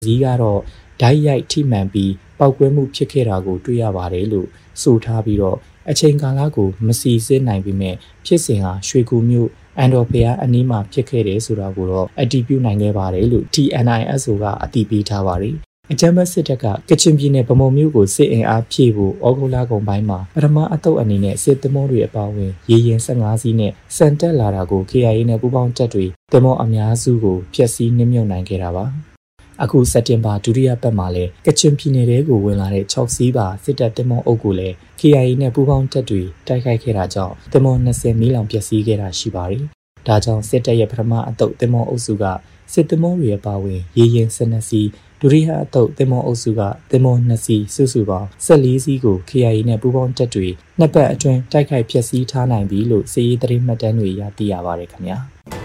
ဇီးကတော့ဓာတ်ရိုက်ထိမှန်ပြီးပောက်ကွဲမှုဖြစ်ခဲ့တာကိုတွေ့ရပါတယ်လို့ဆိုထားပြီးတော့အချိန်ကာလကိုမစီစစ်နိုင်ပေမဲ့ဖြစ်စဉ်ဟာရွှေကူမြို့အန်တော်ဖျားအနီးမှာဖြစ်ခဲ့တယ်ဆိုတာကိုတော့အတည်ပြုနိုင်ခဲ့ပါတယ်လို့ TNISO ကအတည်ပြုထားပါတယ်အကြမ်းဖက်စစ်တပ်ကကချင်ပြည်နယ်ဗမုံမြို့ကိုစစ်အင်အားဖြည့်ဖို့ဩဂုတ်လကုန်ပိုင်းမှာပထမအသုတ်အနေနဲ့စစ်သင်္ဘောတွေအပါအဝင်ရေရင်15စီးနဲ့စံတက်လာတာကို KIA နဲ့ပူးပေါင်းတပ်တွေသင်္ဘောအများစုကိုဖျက်ဆီးနှိမ့်မြုပ်နိုင်ခဲ့တာပါအခုစက်တင်ဘာဒုတိယပတ်မှာလည်းကချင်ပြည်နယ်ထဲကိုဝင်လာတဲ့6စီးပါစစ်တပ်သင်္ဘောအုပ်ကိုလည်း KIA နဲ့ပူးပေါင်းတပ်တွေတိုက်ခိုက်ခဲ့တာကြောင့်သင်္ဘော20မီးလောင်ပျက်စီးခဲ့တာရှိပါတယ်ဒါကြောင့်စစ်တပ်ရဲ့ပထမအသုတ်သင်္ဘောအုပ်စုကစစ်သင်္ဘောတွေအပါအဝင်ရေရင်12စီးဒုတိယအသုတ်သင်္ဘောအုပ်စုကသင်္ဘော2စီးစုစုပေါင်း14စီးကို KIA နဲ့ပူးပေါင်းတပ်တွေနှစ်ပတ်အတွင်းတိုက်ခိုက်ဖျက်ဆီးထားနိုင်ပြီလို့စစ်ရေးသတင်းမှတ်တမ်းတွေရသိရပါတယ်ခင်ဗျာ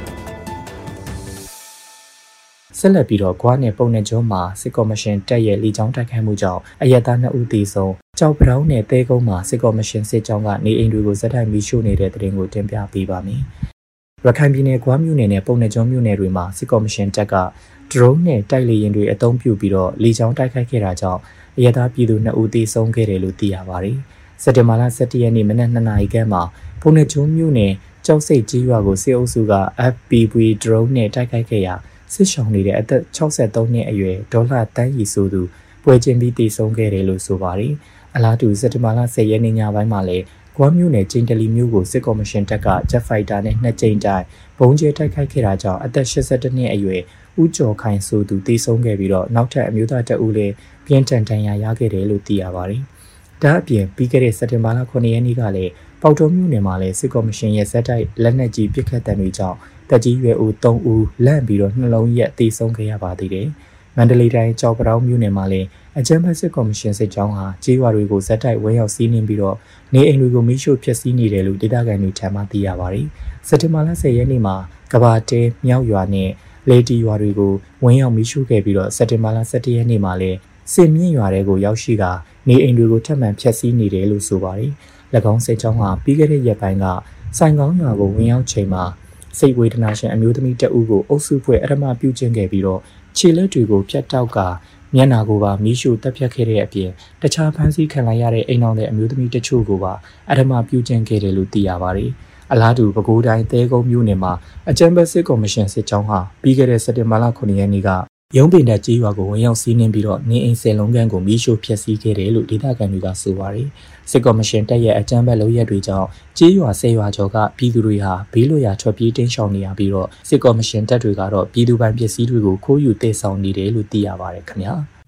ဆက်လက်ပြီးတော့ဂွားနယ်ပုံနယ်ကျွန်းမှာစစ်ကော်မရှင်တပ်ရဲ့လေကြောင်းတိုက်ခိုက်မှုကြောင့်အရက်သား2ဦးသေဆုံးကြောက်ပြောင်းနယ်တဲကုန်းမှာစစ်ကော်မရှင်စစ်ကြောင်းကနေအိမ်တွေကိုဇက်တိုက်မီးရှို့နေတဲ့တဲ့တင်ကိုတင်ပြပေးပါမယ်ရခိုင်ပြည်နယ်ဂွားမြို့နယ်နဲ့ပုံနယ်ကျွန်းမြို့နယ်တွေမှာစစ်ကော်မရှင်တပ်ကဒရုန်းနဲ့တိုက်လေယာဉ်တွေအသုံးပြုပြီးတော့လေကြောင်းတိုက်ခိုက်ခဲ့တာကြောင့်အရက်သားပြည်သူ2ဦးသေဆုံးခဲ့တယ်လို့သိရပါတယ်စက်တင်ဘာလ17ရက်နေ့မနက်2နာရီခန့်မှာပုံနယ်ကျွန်းမြို့နယ်ကြောက်စိတ်ကြီးရွာကိုစစ်အုပ်စုက FPV ဒရုန်းနဲ့တိုက်ခိုက်ခဲ့ရာစစ်ရှောင်နေတဲ့အသက်63နှစ်အရွယ်ဒေါ်လာတန်းရီဆိုသူပွဲချင်းပြီးတည်ဆုံးခဲ့တယ်လို့ဆိုပါတယ်။အလားတူစက်တင်ဘာလ10ရက်နေ့ညပိုင်းမှာလည်းဂွားမြို့နယ်ကျင်းတလီမြို့ကိုစစ်ကော်မရှင်တပ်ကဂျက်ဖိုက်တာနဲ့2ကြိမ်တိုင်ဘုံကျဲတိုက်ခိုက်ခဲ့တာကြောင့်အသက်82နှစ်အရွယ်ဦးကျော်ခိုင်ဆိုသူတည်ဆုံးခဲ့ပြီးတော့နောက်ထပ်အမျိုးသားတအုပ်လည်းပြင်းထန်ဒဏ်ရာရခဲ့တယ်လို့သိရပါတယ်။ဒါအပြင်ပြီးခဲ့တဲ့စက်တင်ဘာလ9ရက်နေ့ကလည်းပေါတော်မြို့နယ်မှာလည်းစစ်ကော်မရှင်ရဲ့ဇက်တိုက်လက်နက်ကြီးပစ်ခတ်တဲ့တွေကြောင့်တက်ကြီးရွယ်ဦး3ဦးလန့်ပြီးတော့နှလုံးရက်တည်ဆုံးခဲ့ရပါသေးတယ်။မန္တလေးတိုင်းကြောက်ပြောင်းမြို့နယ်မှာလည်းအကြမ်းဖက်စစ်ကော်မရှင်စစ်ကြောင်းဟာကြေးရွာတွေကိုဇက်တိုက်ဝဲရောက်စီးနှင်းပြီးတော့နေအိမ်တွေကိုမိရှို့ဖျက်ဆီးနေတယ်လို့ဒေသခံတွေထံမှသိရပါတယ်။စက်တင်ဘာလ10ရက်နေ့မှာကဘာတဲမြောက်ရွာနဲ့လေတီရွာတွေကိုဝင်းရောက်မိရှို့ခဲ့ပြီးတော့စက်တင်ဘာလ17ရက်နေ့မှာလည်းစစ်မြင့်ရွာတွေကိုရောက်ရှိကနေအိမ်တွေကိုထပ်မံဖျက်ဆီးနေတယ်လို့ဆိုပါတယ်။၎င်းစစ်ကြောင်းဟာပြီးခဲ့တဲ့ရက်ပိုင်းကစိုင်ကောင်းရွာကိုဝင်ရောက်ချိန်မှာစိတ်ဝေဒနာရှင်အမျိုးသမီးတအုပ်ကိုအုပ်စုဖွဲ့အထမပြုကျင့်ခဲ့ပြီးတော့ခြေလက်တွေကိုဖြတ်တောက်ကမျက်နာကိုပါမီးရှို့တပ်ဖြတ်ခဲ့တဲ့အပြင်တခြားဖမ်းဆီးခံလိုက်ရတဲ့အိမ်တော်တဲ့အမျိုးသမီးတချို့ကိုပါအထမပြုကျင့်ခဲ့တယ်လို့သိရပါတယ်။အလားတူပဲခူးတိုင်းသဲကုန်းမြို့နယ်မှာအကြမ်းဖက်စစ်ကော်မရှင်စစ်ကြောင်းဟာပြီးခဲ့တဲ့စက်တင်ဘာလ9ရက်နေ့ကရုံးပင်တပ်ကြီးရွာကိုဝင်ရောက်စီးနှင်းပြီးတော့နေအိမ်10လုံးခန့်ကိုမီးရှို့ဖျက်ဆီးခဲ့တယ်လို့ဒေသခံတွေကဆိုပါတယ်။စစ်ကော်မရှင်တပ်ရဲ့အကြမ်းဖက်လုပ်ရက်တွေကြောင့်ကြီးရွာ10ရွာကျော်ကပြည်သူတွေဟာဘေးလွတ်ရာထွက်ပြေးတင်းရှောင်နေရပြီးတော့စစ်ကော်မရှင်တပ်တွေကတော့ပြည်သူပိုင်ပစ္စည်းတွေကိုခိုးယူသိမ်းဆောင်နေတယ်လို့သိရပါတယ်ခင်ဗျာ။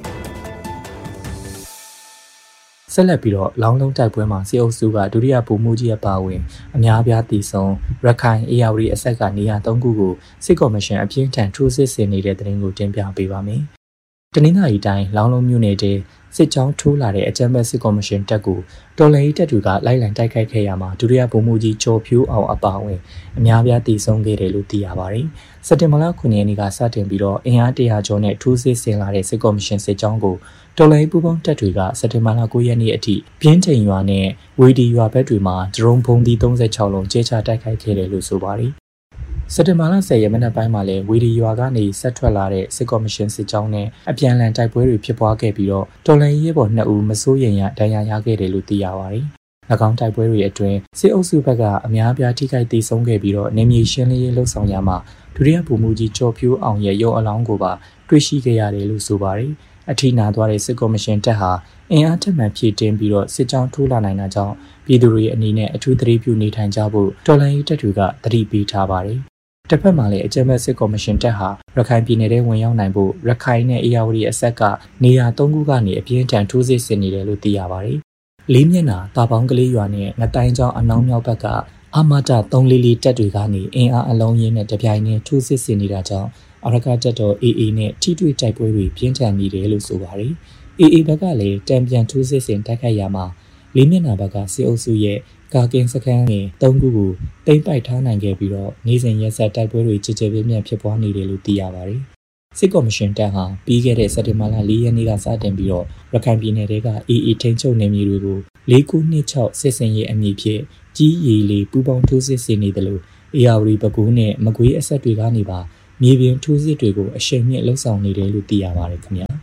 ဆက်လက်ပြီးတော့လောင်းလုံးတိုက်ပွဲမှာစစ်အုပ်စုကဒုတိယဗိုလ်မှူးကြီးအပါအဝင်အများပြားတည်ဆုံရခိုင်အေရဝတီအဆက်ကနေရာ3ခုကိုစစ်ကော်မရှင်အပြင်းထန်ထိုးစစ်ဆင်နေတဲ့တဲ့တင်ကိုတင်ပြပေးပါမယ်။တနင်္လာရီတိုင်းလောင်းလုံးမြို့နယ်တဲစစ်ကြောင်းထိုးလာတဲ့အကြမ်းဖက်စစ်ကော်မရှင်တပ်ကိုတော်လှန်ရေးတပ်တွေကလိုက်လံတိုက်ခိုက်ခဲ့ရမှာဒုတိယဗိုလ်မှူးကြီးကျော်ဖြိုးအောင်အပါအဝင်အများပြားတည်ဆုံခဲ့တယ်လို့သိရပါတယ်။စက်တင်ဘာလ9ရက်နေ့ကစတင်ပြီးတော့အင်အား100ကျော်နဲ့ထိုးစစ်ဆင်လာတဲ့စစ်ကော်မရှင်စစ်ကြောင်းကိုတော်လှန်ရေးပူးပေါင်းတပ်တွေကစက်တင်ဘာလ9ရက်နေ့အထိပြင်းထန်ရွာနဲ့ဝေဒီရွာဘက်တွေမှာဒရုန်းဘုံသီး36လုံးကျဲချတိုက်ခိုက်ခဲ့တယ်လို့ဆိုပါတယ်။စက်တင်ဘာလ10ရက်မနက်ပိုင်းမှာလည်းဝေဒီရွာကနေဆက်ထွက်လာတဲ့စစ်ကော်မရှင်စစ်ကြောင်းနဲ့အပြန်အလှန်တိုက်ပွဲတွေဖြစ်ပွားခဲ့ပြီးတော့တော်လှန်ရေးဘော်2ဦးမစိုးရိမ်ရဒဏ်ရာရခဲ့တယ်လို့သိရပါတယ်။၎င်းတိုက်ပွဲတွေအတွင်းစစ်အုပ်စုဘက်ကအများပြားထိခိုက်ဒေဆုံးခဲ့ပြီးတော့နေမြေရှင်းလင်းရေးလှုပ်ဆောင်ရမှာဒုတိယဗိုလ်မှူးကြီးကျော်ဖြိုးအောင်ရဲ့ရုံအလောင်းကိုပါတွေ့ရှိခဲ့ရတယ်လို့ဆိုပါတယ်။အထိနာသွားတဲ့စစ်ကော်မရှင်တပ်ဟာအင်အားထက်မှန်ဖြည့်တင်းပြီးတော့စစ်ကြောင်းထိုးလာနိုင်တာကြောင့်ပြည်သူတွေအနေနဲ့အထူးသတိပြုနေထိုင်ကြဖို့တော်လှန်ရေးတပ်တွေကသတိပေးထားပါတယ်။တစ်ဖက်မှာလည်းအကြမ်းဖက်စစ်ကော်မရှင်တပ်ဟာရခိုင်ပြည်နယ်ထဲဝင်ရောက်နိုင်ဖို့ရခိုင်နဲ့အေရဝတီအဆက်ကနေရာ3ခုကနေအပြင်းထန်ထိုးစစ်ဆင်နေတယ်လို့သိရပါတယ်။လေးမျက်နှာတာပေါင်းကလေးရွာနဲ့ငတိုင်းကျောင်းအနောက်မြောက်ဘက်ကအာမတ344တပ်တွေကနေအင်အားအလုံးရင်းနဲ့တပြိုင်နက်ထိုးစစ်ဆင်နေတာကြောင့်အရကတပ်တော် AA နဲ့ထိတွေ့တိုက်ပွဲတွေပြင်းထန်နေတယ်လို့ဆိုပါတယ်။ AA ဘက်ကလည်းတံပြန်ထိုးစစ်ဆင်တိုက်ခိုက်ရမှာလေးမျက်နှာဘက်ကစစ်အုပ်စုရဲ့ကာကင်းစခန်းငယ်3ခုကိုတိမ့်ပိုက်ထားနိုင်ခဲ့ပြီးတော့နေ့စဉ်ရက်ဆက်တိုက်ပွဲတွေကြည်ကြဲပြင်းပြင်းဖြစ်ပွားနေတယ်လို့သိရပါတယ်။စစ်ကော်မရှင်တပ်ဟာပြီးခဲ့တဲ့စက်တင်ဘာလ4ရက်နေ့ကစတင်ပြီးတော့ရခိုင်ပြည်နယ်တွေက AA ထိန်းချုပ်နယ်မြေတွေကို4926စစ်စင်ရေးအမည်ဖြင့်ကြီးရီလေးပူးပေါင်းထိုးစစ်ဆင်နေတယ်လို့အေရဝတီပဲခူးနဲ့မကွေးအဆက်တွေကနေပါမြေပြင်ထိုးစစ်တွေကိုအရှိန်မြင့်လှုပ်ဆောင်နေတယ်လို့သိရပါတယ်ခင်ဗျာ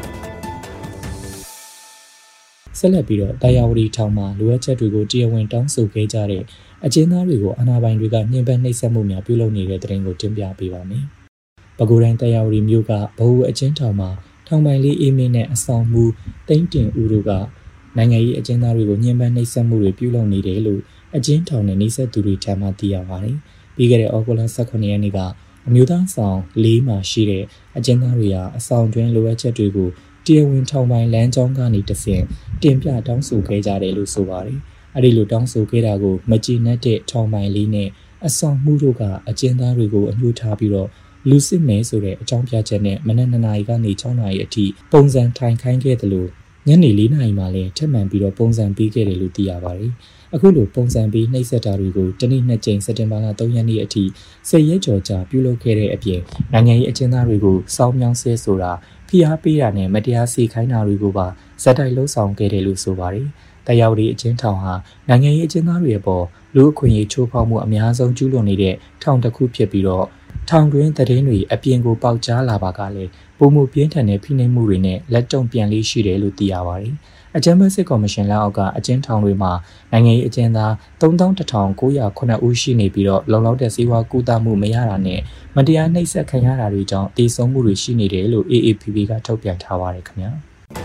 ဆက်လက်ပြီးတော့တာယာဝတီထောင်မှာလိုအပ်ချက်တွေကိုတရားဝင်တောင်းဆိုခဲ့ကြတဲ့အကျဉ်းသားတွေကိုအာဏာပိုင်တွေကညှဉ်းပန်းနှိပ်စက်မှုများပြုလုပ်နေတဲ့တဲ့တင်ကိုတင်ပြပေးပါမယ်။ပဲခူးတိုင်းတာယာဝတီမြို့ကဗဟိုအကျဉ်းထောင်မှာထောင်ပိုင်လေးအေးမင်းနဲ့အဆောင်မှုတိမ့်တင်ဦးတို့ကနိုင်ငံရေးအကျဉ်းသားတွေကိုညှဉ်းပန်းနှိပ်စက်မှုတွေပြုလုပ်နေတယ်လို့အကျဉ်းထောင်နဲ့နှိပ်စက်သူတွေထံမှသိရပါတယ်။ပြီးခဲ့တဲ့ဩဂုတ်လ18ရက်နေ့ကအမျိုးသားဆောင်၄မှာရှိတဲ့အကျဉ်းသားတွေဟာအဆောင်တွင်းလိုအပ်ချက်တွေကိုတရားဝင်ထောင်ပိုင်လမ်းကြောင်းကနေတဆင့်တင်ပြတောင်းဆိုခဲ့ကြတယ်လို့ဆိုပါတယ်။အဲဒီလိုတောင်းဆိုခဲ့တာကိုမကျေနပ်တဲ့ထောင်ပိုင်လေးနဲ့အဆောင်မှုတို့ကအကျဉ်းသားတွေကိုအညှို့ထားပြီးတော့လူစစ်မဲဆိုတဲ့အကြောင်းပြချက်နဲ့မနက်2နာရီကနေ6နာရီအထိပုံစံထိုင်ခိုင်းခဲ့တယ်လို့ညနေ4နာရီမှလည်းထပ်မံပြီးတော့ပုံစံပေးခဲ့တယ်လို့သိရပါတယ်။အခုလိုပုံစံပေးနှိပ်စက်တာတွေကိုတနေ့2ကြိမ်စက်တင်ဘာလ3ရက်နေ့အထိ10ရက်ကျော်ကြာပြုလုပ်ခဲ့တဲ့အပြင်နိုင်ငံရေးအကျဉ်းသားတွေကိုစောင်းမြောင်းဆဲဆိုတာဖိအားပေးတာနဲ့မတရားစေခိုင်းတာတွေကိုပါဇက်တိုက်လှုပ်ဆောင်ခဲ့တယ်လို့ဆိုပါတယ်။တာယာဝတီအကျဉ်းထောင်ဟာနိုင်ငံရေးအကျဉ်းသားတွေအပေါ်လူအခွင့်အရေးချိုးဖောက်မှုအများဆုံးကျူးလွန်နေတဲ့ထောင်တစ်ခုဖြစ်ပြီးတော့ထောင်တွင်းသတင်းတွေအပြင်ကိုပေါက်ကြားလာပါကလည်းပုံမှုပြင်းထန်တဲ့ဖိနှိပ်မှုတွေနဲ့လက်တုံ့ပြန်လေးရှိတယ်လို့သိရပါတယ်။အကြမ်းဖက်စစ်ကော်မရှင်လက်အောက်ကအကျဉ်းထောင်တွေမှာနိုင်ငံရေးအကျဉ်းသား31,909 ဦးရှိနေပြီးတော့လုံလောက်တဲ့စေဝါကူတာမှုမရတာနဲ့မတရားနှိပ်စက်ခံရတာတွေကြောင့်တည်ဆုံမှုတွေရှိနေတယ်လို့ AAPP ကထုတ်ပြန်ထားပါတယ်ခင်ဗျာ။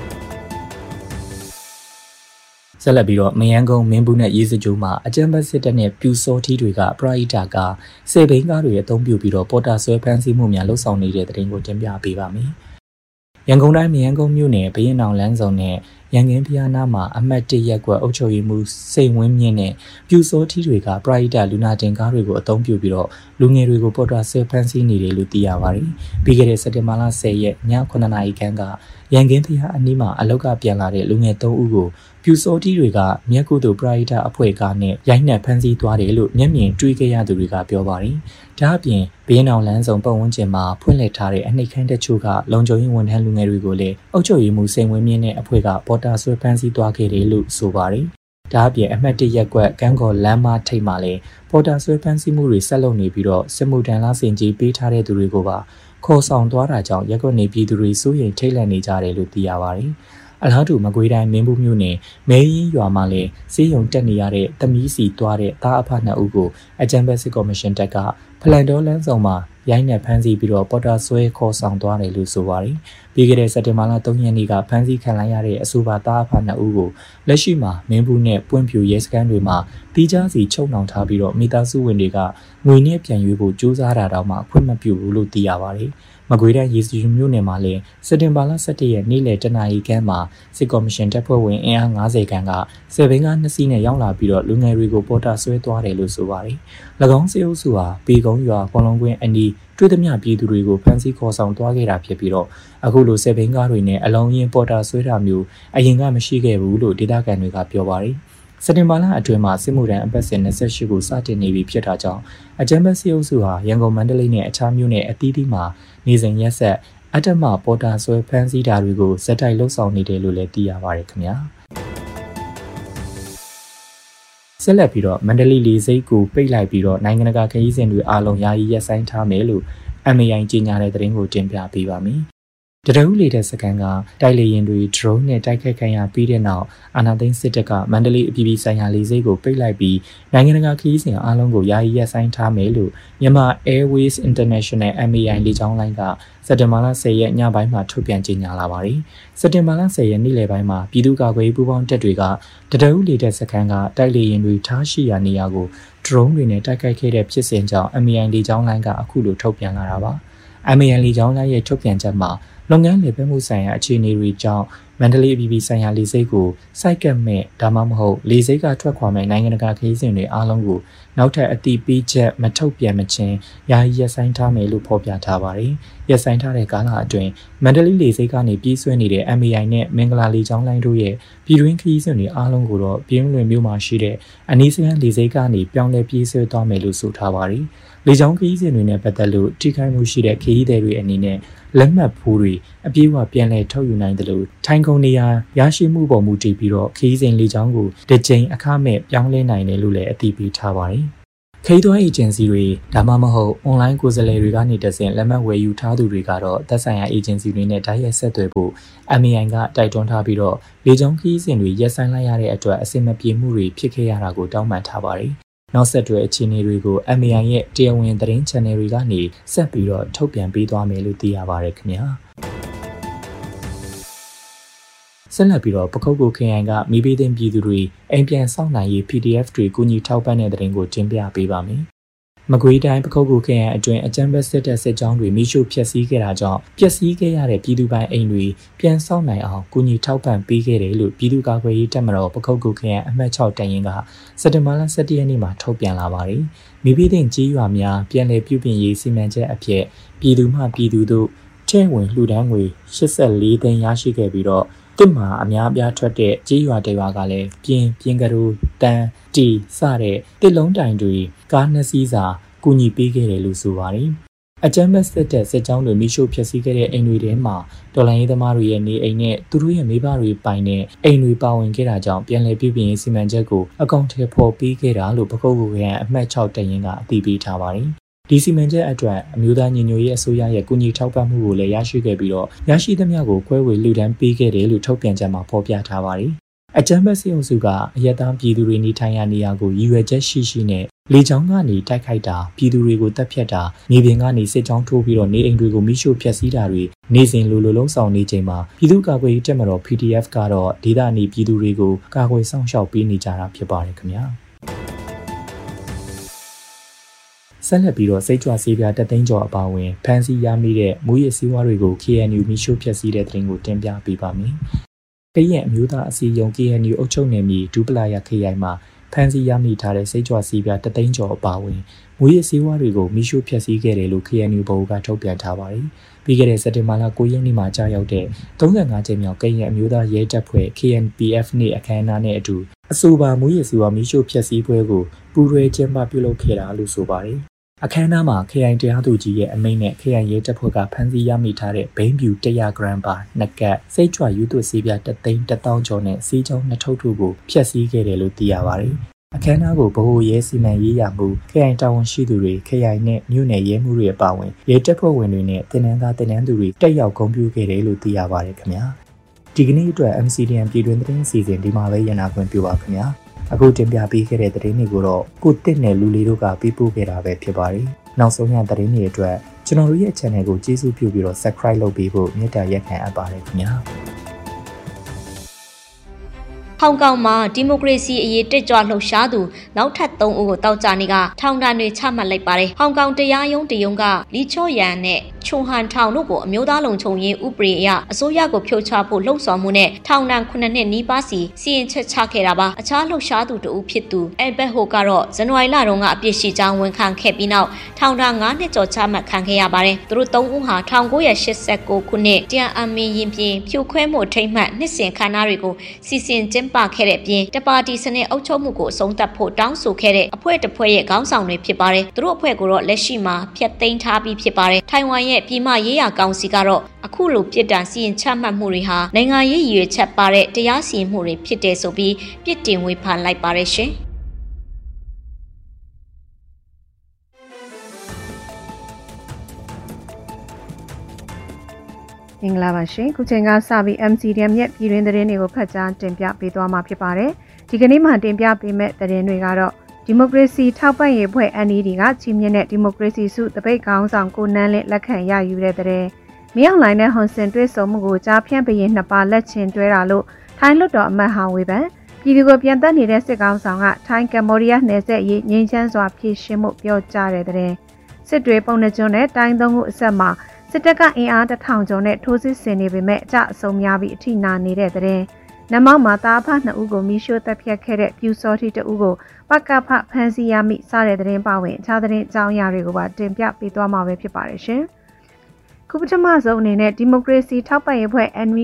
ဆက်လက်ပြီးတော့မယန်းကုန်းမင်းဘူးနဲ့ရေးစကြိုးမှာအကြမ်းဖက်စစ်တပ်နဲ့ပြူစောထီးတွေကပရိုက်တာကစေဘိန်းကားတွေအသုံးပြုပြီးတော့ပေါ်တာဆွဲဖမ်းဆီးမှုများလှုပ်ဆောင်နေတဲ့တဲ့တင်ကိုတင်ပြပေးပါမယ်။ရန်ကုန်တိုင်းမယန်းကုန်းမြို့နယ်ဘရင်အောင်လမ်းဆောင်နဲ့ရန်ကင်းဖျားနာမှာအမှတ်1ရပ်ကွက်အုပ်ချုပ်ရေးမှူးစိန်ဝင်းမြင့်နဲ့ပြူစောထီးတွေကပရိုက်တာလူနာတင်ကားတွေကိုအသုံးပြုပြီးတော့လူငယ်တွေကိုပေါ်တာဆွဲဖမ်းဆီးနေတယ်လို့သိရပါတယ်။ပြီးခဲ့တဲ့စက်တင်ဘာလ10ရက်ည9နာရီခန့်ကရန်ကင်းဖျားအနီးမှာအလောက်ကပြန်လာတဲ့လူငယ်3ဦးကိုပြူစောတီးတွေကမြက်ကုသိုလ်ပရိုက်တာအဖွဲ့ကားနဲ့ရိုက်နှက်ဖမ်းဆီးသွားတယ်လို့မျက်မြင်တွေ့ခဲ့ရသူတွေကပြောပါတယ်။ဒါအပြင်ဘင်းအောင်လန်းဆောင်ပတ်ဝန်းကျင်မှာဖွင့်လှစ်ထားတဲ့အနှိတ်ခမ်းတချို့ကလုံခြုံရေးဝန်ထမ်းလူငယ်တွေကိုလည်းအုပ်ချုပ်ရေးမှူးစိန်ဝင်းမြင့်နဲ့အဖွဲ့ကပေါ်တာဆွဲဖမ်းဆီးသွားခဲ့တယ်လို့ဆိုပါတယ်။ဒါအပြင်အမှတ်1ရပ်ကွက်ကန်းကော်လမ်းမထိပ်မှာလည်းပေါ်တာဆွဲဖမ်းဆီးမှုတွေဆက်လုပ်နေပြီးတော့စစ်မှုထမ်းလားစင်ကြီးပေးထားတဲ့သူတွေကိုပါခေါ်ဆောင်သွားတာကြောင့်ရက်ကွက်နေပြည်သူတွေစိုးရိမ်ထိတ်လန့်နေကြတယ်လို့သိရပါတယ်။အလားတူမကွေးတိုင်းမင်းဘူးမြို့နယ်မဲရင်ရွာမှာလည်းစီးရုံတက်နေရတဲ့သမီးစီသွားတဲ့သားအဖ2ဦးကိုအကြံပေးစစ်ကော်မရှင်တပ်ကဖလန်တော်လန်းဆောင်မှာရိုင်းနှက်ဖမ်းဆီးပြီးတော့ပေါ်တာဆွဲခေါ်ဆောင်သွားတယ်လို့ဆိုပါတယ်။ပြီးခဲ့တဲ့စက်တင်ဘာလ3ရက်နေ့ကဖမ်းဆီးခံလိုက်ရတဲ့အဆိုပါသားအဖ2ဦးကိုလက်ရှိမှာမင်းဘူးနဲ့ပွင့်ဖြူရဲစခန်းတွေမှာတီးခြားစီချုပ်နှောင်ထားပြီးတော့မိသားစုဝင်တွေကငွေနဲ့ပြန်ရွေးဖို့ကြိုးစားတာတောင်မှခွင့်မပြုဘူးလို့သိရပါတယ်။မကွေးတိုင်းရေစကြိုမြို့နယ်မှာလည်းစက်တင်ဘာလ17ရက်နေ့လယ်တနာရီခန့်မှာစစ်ကော်မရှင်တပ်ဖွဲ့ဝင်အင်အား90ခန့်ကစေဘင်းကား2စီးနဲ့ရောက်လာပြီးတော့လူငယ်တွေကိုပေါ်တာဆွဲသွားတယ်လို့ဆိုပါတယ်။၎င်းစစ်အုပ်စုဟာပေကုန်းရွာပေါ်လုံးကွင်းအနီးတွေ့သမျှပြည်သူတွေကိုဖမ်းဆီးခေါ်ဆောင်သွားခဲ့တာဖြစ်ပြီးတော့အခုလိုစေဘင်းကားတွေနဲ့အလုံးရင်ပေါ်တာဆွဲတာမျိုးအရင်ကမရှိခဲ့ဘူးလို့ဒေသခံတွေကပြောပါတယ်။စက်တင်ဘာလအတွင်းမှာစစ်မှုထမ်းအပတ်စဉ်28ကိုစတင်နေပြီဖြစ်တာကြောင့်အကြမ်းဖက်စစ်အုပ်စုဟာရန်ကုန်မန္တလေးနဲ့အခြားမြို့နယ်အသီးသီးမှာနေစဉ်ရက်ဆက်အထက်မှပေါ်တာဆွဲဖမ်းဆီးတာတွေကိုဇက်တိုက်လှုပ်ဆောင်နေတယ်လို့လည်းသိရပါတယ်ခင်ဗျာဆက်လက်ပြီးတော့မန္တလေးလေဆိပ်ကိုပိတ်လိုက်ပြီးတော့နိုင်ငံတကာခရီးစဉ်တွေအားလုံးယာယီရပ်ဆိုင်းထားမယ်လို့ MAI ကြေညာတဲ့သတင်းကိုတင်ပြပေးပါမယ်တရဦးလေတဲ့စကန်ကတိုက်လေရင်တွေ drone နဲ့တိုက်ခိုက်ခံရပြီးတဲ့နောက်အာဏာသိမ်းစစ်တပ်ကမန္တလေးအပြည်ပြည်ဆိုင်ရာလေဆိပ်ကိုပိတ်လိုက်ပြီးနိုင်ငံတကာခရီးစဉ်အားလုံးကိုယာယီရပ်ဆိုင်းထားမယ်လို့မြန်မာ Airways International MAI လေကြောင်းလိုင်းကစက်တင်ဘာလ10ရက်ညပိုင်းမှာထုတ်ပြန်ကြေညာလာပါတယ်။စက်တင်ဘာလ10ရက်နေ့လယ်ပိုင်းမှာပြည်သူ့ကာကွယ်ရေးပူးပေါင်းတပ်တွေကတရဦးလေတဲ့စကန်ကတိုက်လေရင်တွေထားရှိရာနေရာကို drone တွေနဲ့တိုက်ခိုက်ခဲ့တဲ့ဖြစ်စဉ်ကြောင့် MAI လေကြောင်းလိုင်းကအခုလိုထုတ်ပြန်လာတာပါ။ MAI လေကြောင်းလိုင်းရဲ့ထုတ်ပြန်ချက်မှာလုပ်ငန်းလည်ပတ်မှုဆိုင်ရာအခြေအနေတွေကြောင့်မန္တလေးအပြည်ပြည်ဆိုင်ရာလေဆိပ်ကိုစိုက်ကပ်မဲ့ဒါမှမဟုတ်လေဆိပ်ကထွက်ခွာမဲ့နိုင်ငံတကာခရီးစဉ်တွေအားလုံးကိုနောက်ထပ်အတိပေးချက်မထုတ်ပြန်မချင်းယာယီရပ်ဆိုင်းထားမယ်လို့ဖော်ပြထားပါတယ်။ရပ်ဆိုင်းထားတဲ့ကာလအတွင်းမန္တလေးလေဆိပ်ကနေပြေးဆွဲနေတဲ့ MAI နဲ့မင်္ဂလာလေကြောင်းလိုင်းတို့ရဲ့ပြည်တွင်းခရီးစဉ်တွေအားလုံးကိုတော့ပြင်းလွင်မြို့မှာရှိတဲ့အနီးစပ်လေဆိပ်ကနေပြောင်းလဲပြေးဆွဲသွားမယ်လို့ဆိုထားပါတယ်။လေကြောင်းခရီးစဉ်တွေနဲ့ပတ်သက်လို့ထိခိုက်မှုရှိတဲ့ခရီးသည်တွေအနေနဲ့လက်မှတ်ဖိုးတွေအပြေးအဝပြန်လည်ထုတ်ယူနိုင်တယ်လို့ထိုင်ကုန်နေရာရရှိမှုပေါ်မူတည်ပြီးတော့ခရီးစဉ်လေကြောင်းကိုတစ်ကြိမ်အခမဲ့ပြောင်းလဲနိုင်တယ်လို့လည်းအသိပေးထားပါတယ်။ခိသွား agency တွေဒါမှမဟုတ် online ကိုယ်စားလှယ်တွေကနေတဆင့်လက်မှတ်ဝယ်ယူထားသူတွေကတော့သက်ဆိုင်ရာ agency တွေနဲ့တိုက်ရိုက်ဆက်သွယ်ဖို့ MAI ကတိုက်တွန်းထားပြီးတော့လေကြောင်းခရီးစဉ်တွေရပ်ဆိုင်းလိုက်ရတဲ့အတွက်အဆင်မပြေမှုတွေဖြစ်ခဲ့ရတာကိုတောင်းပန်ထားပါတယ်။နောက်ဆက်တွဲအခြေအနေတွေကို MAI ရဲ့တရားဝင်သတင်း channel တွေကနေဆက်ပြီးတော့ထုတ်ပြန်ပေးသွားမယ်လို့သိရပါတယ်ခင်ဗျာ။ဆက်လက်ပြီးတော့ပခုတ်ကူခရိုင်ကမိဘသိန်းပြည်သူတွေအိမ်ပြန်ဆောင်နိုင်ရေး PDF တွေကူညီထောက်ပံ့တဲ့တဲ့ရင်ကိုတင်ပြပေးပါမယ်။မကွေးတိုင်းပခုတ်ကူခရိုင်အတွင်းအကြမ်းဖက်စစ်တပ်စစ်ကြောင်းတွေမိရှုဖျက်ဆီးခဲ့တာကြောင့်ပျက်စီးခဲ့ရတဲ့ပြည်သူပိုင်အိမ်တွေပြန်ဆောင်နိုင်အောင်ကူညီထောက်ပံ့ပေးခဲ့တယ်လို့ပြည်သူ့ကာကွယ်ရေးတပ်မတော်ပခုတ်ကူခရိုင်အမှတ်6တပ်ရင်းကစက်တင်ဘာလ17ရက်နေ့မှာထုတ်ပြန်လာပါတယ်။မိဘသိန်းကြီးရွာများပြန်လည်ပြုပြင်ရေးစီမံချက်အဖြစ်ပြည်သူမှပြည်သူတို့ထဲဝင်လှူဒန်းငွေ84သိန်းရရှိခဲ့ပြီးတော့တစ်မှာအများအပြားထွက်တဲ့ကြေးရွာတွေကလည်းပြင်ကရိုတန်တီစတဲ့တစ်လုံးတိုင်တွေကားနှစ်စီးစာကူညီပေးခဲ့တယ်လို့ဆိုပါတယ်။အကြမ်းဖက်စစ်တပ်စစ်ကြောင်းတွေမိရှုဖျက်ဆီးခဲ့တဲ့အိမ်တွေထဲမှာတော်လိုင်းရေးသမားတွေရဲ့နေအိမ်နဲ့သူတို့ရဲ့မိဘတွေပိုင်တဲ့အိမ်တွေပါဝင်ခဲ့တာကြောင့်ပြန်လည်ပြုပြင်ရေးစီမံချက်ကိုအကောင့်ထဲပေါ်ပေးခဲ့တာလို့ပခုတ်ကူရန်အမှတ်6တပ်ရင်းကအတည်ပြုထားပါတယ်။ဒီစီမံချက်အတွက်အမျိုးသားညီညွတ်ရေးအစိုးရရဲ့ကူညီထောက်ပံ့မှုကိုလည်းရရှိခဲ့ပြီးတော့ရရှိသမျှကိုခွဲဝေလှူဒန်းပေးခဲ့တယ်လို့ထုတ်ပြန်ချက်မှာဖော်ပြထားပါတယ်။အကြမ်းဖက်စစ်အုပ်စုကအရက်သားပြည်သူတွေနေထိုင်ရာနေရာကိုရည်ရွယ်ချက်ရှိနဲ့လေကြောင်းကနေတိုက်ခိုက်တာပြည်သူတွေကိုတပ်ဖြတ်တာမြေပြင်ကနေစစ်ကြောင်းထိုးပြီးတော့နေအိမ်တွေကိုမိရှို့ဖျက်ဆီးတာတွေနေစဉ်လိုလုံးဆောင်နေချိန်မှာပြည်သူ့ကာကွယ်ရေးတပ်မတော် PDF ကတော့ဒေသနေပြည်သူတွေကိုကာကွယ်စောင့်ရှောက်ပေးနေကြတာဖြစ်ပါတယ်ခင်ဗျာ။ဆက်လက်ပြီးတော့စိတ်ကြွဆေးပြားတသိန်းကျော်အပါအဝင်ဖမ်းဆီးရမိတဲ့မူရစ်ဆေးဝါးတွေကို KNU မိရှုဖျက်ဆီးတဲ့သတင်းကိုတင်ပြပေးပါမယ်။ကရင်အမျိုးသားအစည်းအရုံး KNU အုပ်ချုပ်နယ်မြေဒူပလာယာခရိုင်မှာဖမ်းဆီးရမိထားတဲ့စိတ်ကြွဆေးပြားတသိန်းကျော်အပါအဝင်မူရစ်ဆေးဝါးတွေကိုမိရှုဖျက်ဆီးခဲ့တယ်လို့ KNU ဘုတ်ကထုတ်ပြန်ထားပါတယ်။ပြီးခဲ့တဲ့စက်တင်ဘာလ9ရက်နေ့မှာကြာရောက်တဲ့35ကြိမ်မြောက်ကရင်အမျိုးသားရဲတပ်ဖွဲ့ KNPF နေ့အခမ်းအနားနဲ့အတူအဆိုပါမူရစ်ဆေးဝါးမိရှုဖျက်ဆီးပွဲကိုပူးတွဲကျင်းပပြုလုပ်ခဲ့တာလို့ဆိုပါတယ်။အခမ်းအနားမှာခရိုင်တရားသူကြီးရဲ့အမိန့်နဲ့ခရိုင်ရဲတပ်ဖွဲ့ကဖမ်းဆီးရမိထားတဲ့ဘိန်းဖြူ100 gram ပါနှက်ကတ်စိတ်ကြွယူသွဆေးပြား3,100,000 ကျော်နဲ့ဆေးချောင်း2ထုပ်တို့ကိုဖျက်ဆီးခဲ့တယ်လို့သိရပါတယ်။အခမ်းအနားကိုဗဟိုရဲစီမံရေးရမှုခရိုင်တာဝန်ရှိသူတွေခရိုင်နဲ့မြို့နယ်ရဲမှုတွေအပါအဝင်ရဲတပ်ဖွဲ့ဝင်တွေနဲ့တင်နန်းသားတင်နန်းသူတွေတက်ရောက်ဂုဏ်ပြုခဲ့တယ်လို့သိရပါတယ်ခင်ဗျာ။ဒီကနေ့အတွက် MCDN ပြည်တွင်းသတင်းအစီအစဉ်ဒီမှာပဲရနာခွင့်ပြုပါခင်ဗျာ။အခုတင်ပြပေးခဲ့တဲ့သတင်းတွေကိုတော့ကိုတစ်နဲ့လူလေးတို့ကပေးပို့ခဲ့တာပဲဖြစ်ပါတယ်။နောက်ဆုံးရသတင်းတွေအတွက်ကျွန်တော်တို့ရဲ့ channel ကိုကျေးဇူးပြုပြီးတော့ subscribe လုပ်ပေးဖို့မေတ္တာရပ်ခံအပ်ပါတယ်ခင်ဗျာ။ဟောင်ကောင်မှာဒီမိုကရေစီအရေးတက်ကြွလှုပ်ရှားသူနောက်ထပ်3ဦးကိုတောက်ကြနေကထောင်ဒဏ်တွေချမှတ်လိုက်ပါတယ်။ဟောင်ကောင်တရားရုံးတရုံးကလီချော့ယန်နဲ့ချုံဟန်ထောင်တို့ကိုအမျိုးသားလုံခြုံရေးဥပဒေအရအစိုးရကိုဖြုတ်ချဖို့လှုံ့ဆော်မှုနဲ့ထောင်ဒဏ်9နှစ်နီးပါးစီစီရင်ချက်ချခဲ့တာပါ။အခြားလှုပ်ရှားသူတဦးဖြစ်သူအယ်ဘက်ဟိုကတော့ဇန်နဝါရီလတုန်းကအပြစ်ရှိကြောင်းဝန်ခံခဲ့ပြီးနောက်ထောင်ဒဏ်9နှစ်ကျော်ချမှတ်ခံခဲ့ရပါတယ်။သူတို့3ဦးဟာ1989ခုနှစ်တန်အမင်းရင်ပြင်ဖြိုခွဲမှုထိမ့်မှတ်နှစ်စဉ်ခန္ဓာတွေကိုစီစဉ်ကျင်းပခဲ့တဲ့ပြင်တပါတီစနစ်အုပ်ချုပ်မှုကိုအဆုံးသတ်ဖို့တောင်းဆိုခဲ့တဲ့အဖွဲ့တစ်ဖွဲ့ရဲ့ခေါင်းဆောင်တွေဖြစ်ပါတယ်။သူတို့အဖွဲ့ကိုတော့လက်ရှိမှာဖျက်သိမ်းထားပြီးဖြစ်ပါတယ်။ထိုင်ဝမ်ရဲ့ပြည်မရေးရာကောင်စီကတော့အခုလိုပြစ်ဒဏ်စီရင်ချမှတ်မှုတွေဟာနိုင်ငံရေးရည်ရွယ်ချက်ပါတဲ့တရားစီရင်မှုတွေဖြစ်တယ်ဆိုပြီးပြစ်တင်ဝေဖန်လိုက်ပါတယ်ရှင်။မင်္ဂလာပါရှင်ခုချိန်ကစပြီး MCDM ရဲ့ပြည်တွင်းသတင်းတွေကိုဖတ်ကြားတင်ပြပေးသွားမှာဖြစ်ပါတယ်ဒီကနေ့မှတင်ပြပေးမယ့်သတင်းတွေကတော့ဒီမိုကရေစီထောက်ပံ့ရေးဖွဲ့ NED ကချီးမြှင့်တဲ့ဒီမိုကရေစီစုတပိတ်ခေါင်းဆောင်ကိုနန်းလင်းလက်ခံရယူတဲ့တဲ့မြောက်လိုင်းနဲ့ဟွန်စင်တွဲဆုံမှုကိုကြားဖြန့်ပရင်နှစ်ပါလက်ချင်းတွဲတာလို့ထိုင်းလွှတ်တော်အမတ်ဟောင်းဝေဖန်ပြည်သူကိုပြန်တက်နေတဲ့စစ်ကောင်ဆောင်ကထိုင်းကမ္ဘောဒီးယားနယ်စပ်ရေးငြိမ်းချမ်းစွာဖြည့်ရှင်းမှုပြောကြားတဲ့တဲ့စစ်တွေပုံနှကျွန်းနဲ့တိုင်းသုံးခုအဆက်မှာစစ်တပ်ကအင်အား1000ကျော်နဲ့ထိုးစစ်ဆင်နေပေမဲ့အကြအဆုံးများပြီးအထိနာနေတဲ့တဲ့နမောက်မှာတာဖ2ဦးကိုမိရှို့တပ်ဖြတ်ခဲ့တဲ့ပြူစောတိ2ဦးကိုပကဖဖမ်းဆီးရမိစတဲ့တဲ့ပါဝင်အခြားတဲ့အကြောင်းအရာတွေကိုပါတင်ပြပေးသွားမှာပဲဖြစ်ပါတယ်ရှင်။ခုပထမဆုံးအနေနဲ့ဒီမိုကရေစီထောက်ပံ့ရေးဖွဲ့ NV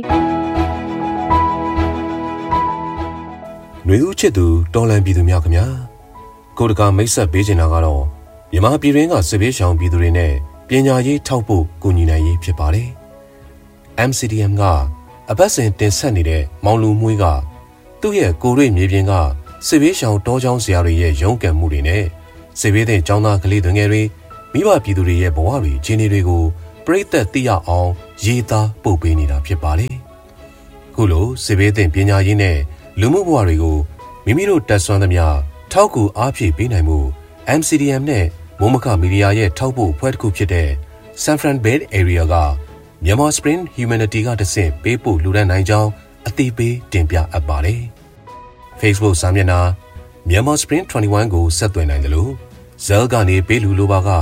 ຫນွေဦးချစ်သူတော်လန်ပြည်သူများခင်ဗျာကိုတကာမိတ်ဆက်ပေးချင်တာကတော့မြန်မာပြည်တွင်းကစစ်ဘေးရှောင်ပြည်သူတွေနဲ့ပညာရေးထောက်ဖို့ကူညီနိုင်ရေးဖြစ်ပါတယ် MCDM ကအပတ်စဉ်တင်ဆက်နေတဲ့မောင်လူမွေးကသူ့ရဲ့ကိုရိမြေပြင်ကစစ်ဘေးရှောင်တောချောင်းဆရာတွေရဲ့ရုန်းကန်မှုတွေနဲ့စေဘေးတဲ့ចောင်းသားကလေးတွေငယ်တွေမိဘပြည်သူတွေရဲ့ဘဝတွေအခြေအနေတွေကိုပြည့်သက်သိရအောင်ရေးသားပို့ပေးနေတာဖြစ်ပါတယ်။ခုလိုစေဘေးတဲ့ပညာရေးနဲ့လူမှုဘဝတွေကိုမိမိတို့တက်ဆွမ်းသမျှထောက်ကူအားဖြည့်ပေးနိုင်မှု MCDM နဲ့မိုးမခမီဒီယာရဲ့ထောက်ပို့ဖွဲ့တစ်ခုဖြစ်တဲ့ San Fran Bay Area ကMyanmar Spring Humanity ကတဆင့်ပေးပို့လူဒန်းနိုင်ကြောင်းအသိပေးတင်ပြအပ်ပါတယ်။ Facebook စာမျက်နှာ Myanmar Spring 21ကိုဆက်သွယ်နိုင်တယ်လို့Zell ကနေပေးလူလိုပါက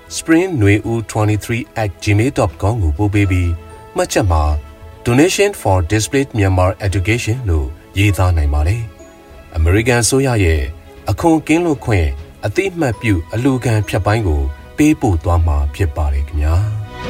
springnueu23@gmail.com ကိုပို့ပေးပြီးမှတ်ချက်မှာ Donation for Displaced Myanmar Education လို့ရေးသားနိုင်ပါတယ်။ American ဆိုရရဲ့အခွန်ကင်းလွတ်ခွင့်အသိမှတ်ပြုအလူခံဖြတ်ပိုင်းကိုပေးပို့သွားမှာဖြစ်ပါတယ်ခင်ဗျာ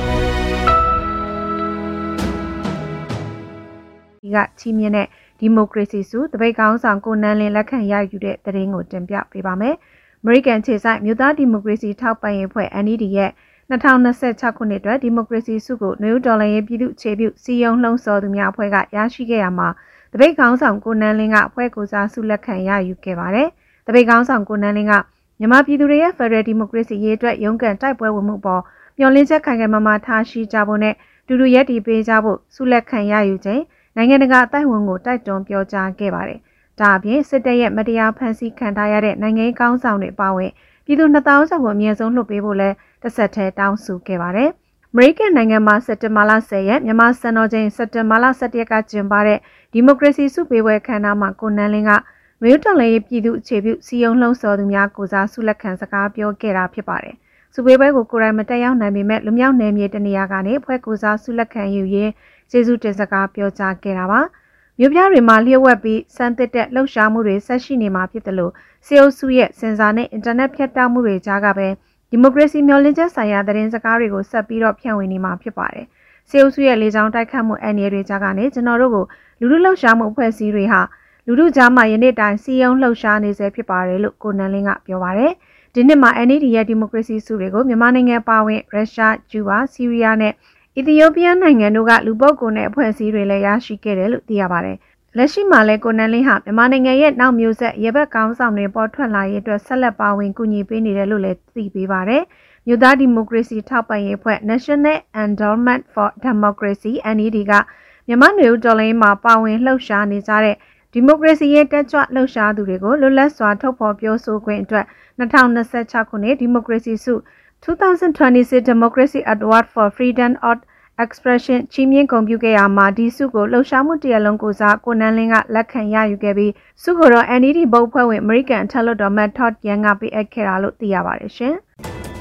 ဒီကချီးမြှင့်တဲ့ဒီမိုကရေစီစုတပိတ်ကောင်းဆောင်ကိုနန်းလင်းလက်ခံရယူတဲ့သတင်းကိုတင်ပြပေးပါမယ်။ American ခြေဆိုင်မြို့သားဒီမိုကရေစီထောက်ပံ့ရေးဖွဲ့ NED ရဲ့2026ခုနှစ်အတွက်ဒီမိုကရေစီစုကိုနယူးဒေါ်လာရေးပြည်သူ့ခြေပြုစီယုံလှုံ့ဆော်သူများအဖွဲ့ကရရှိခဲ့ရမှာတပိတ်ကောင်းဆောင်ကိုနန်းလင်းကအဖွဲ့ကိုစားစုလက်ခံရယူခဲ့ပါတယ်။တပိတ်ကောင်းဆောင်ကိုနန်းလင်းကမြန်မာပြည်သူတွေရဲ့ Federal Democracy ရေးအတွက်ရုန်းကန်တိုက်ပွဲဝင်မှုပေါ်မျှော်လင့်ချက်ခိုင်ခိုင်မာမာထားရှိကြဖို့နဲ့တူတူရက်တီပေးကြဖို့စုလက်ခံရယူခြင်းနိုင်ငံတကာအသိုက်အဝန်းကိုတိုက်တွန်းပြောကြားခဲ့ပါတယ်။ဒါအပြင်စစ်တပ်ရဲ့မတရားဖမ်းဆီးခံထားရတဲ့နိုင်ငံရေးကောင်းဆောင်တွေပါဝင်ပြည်သူ2000ကျော်ကိုအမြင့်ဆုံးလွှတ်ပေးဖို့လဲတစ်ဆက်တည်းတောင်းဆိုခဲ့ပါတယ်။ American နိုင်ငံမှာစက်တင်ဘာလ10ရက်မြန်မာစံတော်ချိန်စက်တင်ဘာလ17ရက်ကကျင်းပတဲ့ဒီမိုကရေစီစုပေးပွဲခမ်းနားမှာကိုနန်းလင်းကမြို့တော်လည်းပြည်သူအခြေပြုစီယုံလှုံ့ဆော်သူများကိုစားစုလက်ခံစကားပြောခဲ့တာဖြစ်ပါတယ်။စုပေးပွဲကိုကိုယ်တိုင်မတက်ရောက်နိုင်ပေမဲ့လူမျိုးနယ်မြေတနေရာကနေဖွဲ့ကိုစားစုလက်ခံယူရင်းကျေးဇူးတင်စကားပြောကြားခဲ့တာပါ။မြို့ပြတွေမှာလျှို့ဝှက်ပြီးစမ်းသစ်တဲ့လှုပ်ရှားမှုတွေဆက်ရှိနေမှာဖြစ်တယ်လို့စီအိုစုရဲ့စင်ဆာနဲ့အင်တာနက်ဖြတ်တောက်မှုတွေကြားကပဲဒီမိုကရေစီမျှော်လင့်ချက်ဆိုင်ရာသတင်းစကားတွေကိုဆက်ပြီးတော့ဖြန့်ဝေနေမှာဖြစ်ပါတယ်။စီအိုစုရဲ့လေကြောင်းတိုက်ခတ်မှုအန္တရာယ်တွေကြားကနေကျွန်တော်တို့ကိုလူထုလှုပ်ရှားမှုအဖွဲ့အစည်းတွေဟာလူထုကြားမှာယနေ့တိုင်စီယုံလှုပ်ရှားနေစေဖြစ်ပါတယ်လို့ကိုနန်းလင်းကပြောပါတယ်။ဒီနှစ်မှာ NED ရဲ့ဒီမိုကရေစီစုတွေကိုမြန်မာနိုင်ငံပါဝင်ရုရှား၊ကျူးဘာ၊ဆီးရီးယားနဲ့အီသီယိုးပီးယားနိုင်ငံတို့ကလူပုဂ္ဂိုလ်နဲ့အဖွဲ့အစည်းတွေလည်းရရှိခဲ့တယ်လို့သိရပါတယ်။လက်ရှိမှာလည်းကိုနန်းလင်းဟာမြန်မာနိုင်ငံရဲ့နောက်မျိုးဆက်ရေဘက်ကောင်းဆောင်တွေပေါ်ထွက်လာရေးအတွက်ဆက်လက်ပါဝင်ကူညီပေးနေတယ်လို့လည်းသိပေးပါတယ်။မြို့သားဒီမိုကရေစီထောက်ပံ့ရေးအဖွဲ့ National Endowment for Democracy NED ကမြန်မာနွေဦးတော်လှန်ရေးမှာပါဝင်လှုပ်ရှားနေကြတဲ့ဒီမိုကရေစီရေးတက်ကြွလှုပ်ရှားသူတွေကိုလွတ်လပ်စွာထုတ်ဖော်ပြောဆိုခွင့်အတွက်2026ခုနှစ်ဒီမိုကရေစီစု2026 Democracy Award for Freedom of Expression ချီးမြှင့်ဂုဏ်ပြုခဲ့ရမှာဒီစုကိုလှုပ်ရှားမှုတရားလုံးကိုစားကိုနန်းလင်းကလက်ခံရယူခဲ့ပြီးစုကိုတော့ NED ဘုတ်ဖွဲ့ဝင် American အထက်လွှတ်တော် Matt Todd Young ကပေးအပ်ခဲ့တာလို့သိရပါတယ်ရှင်။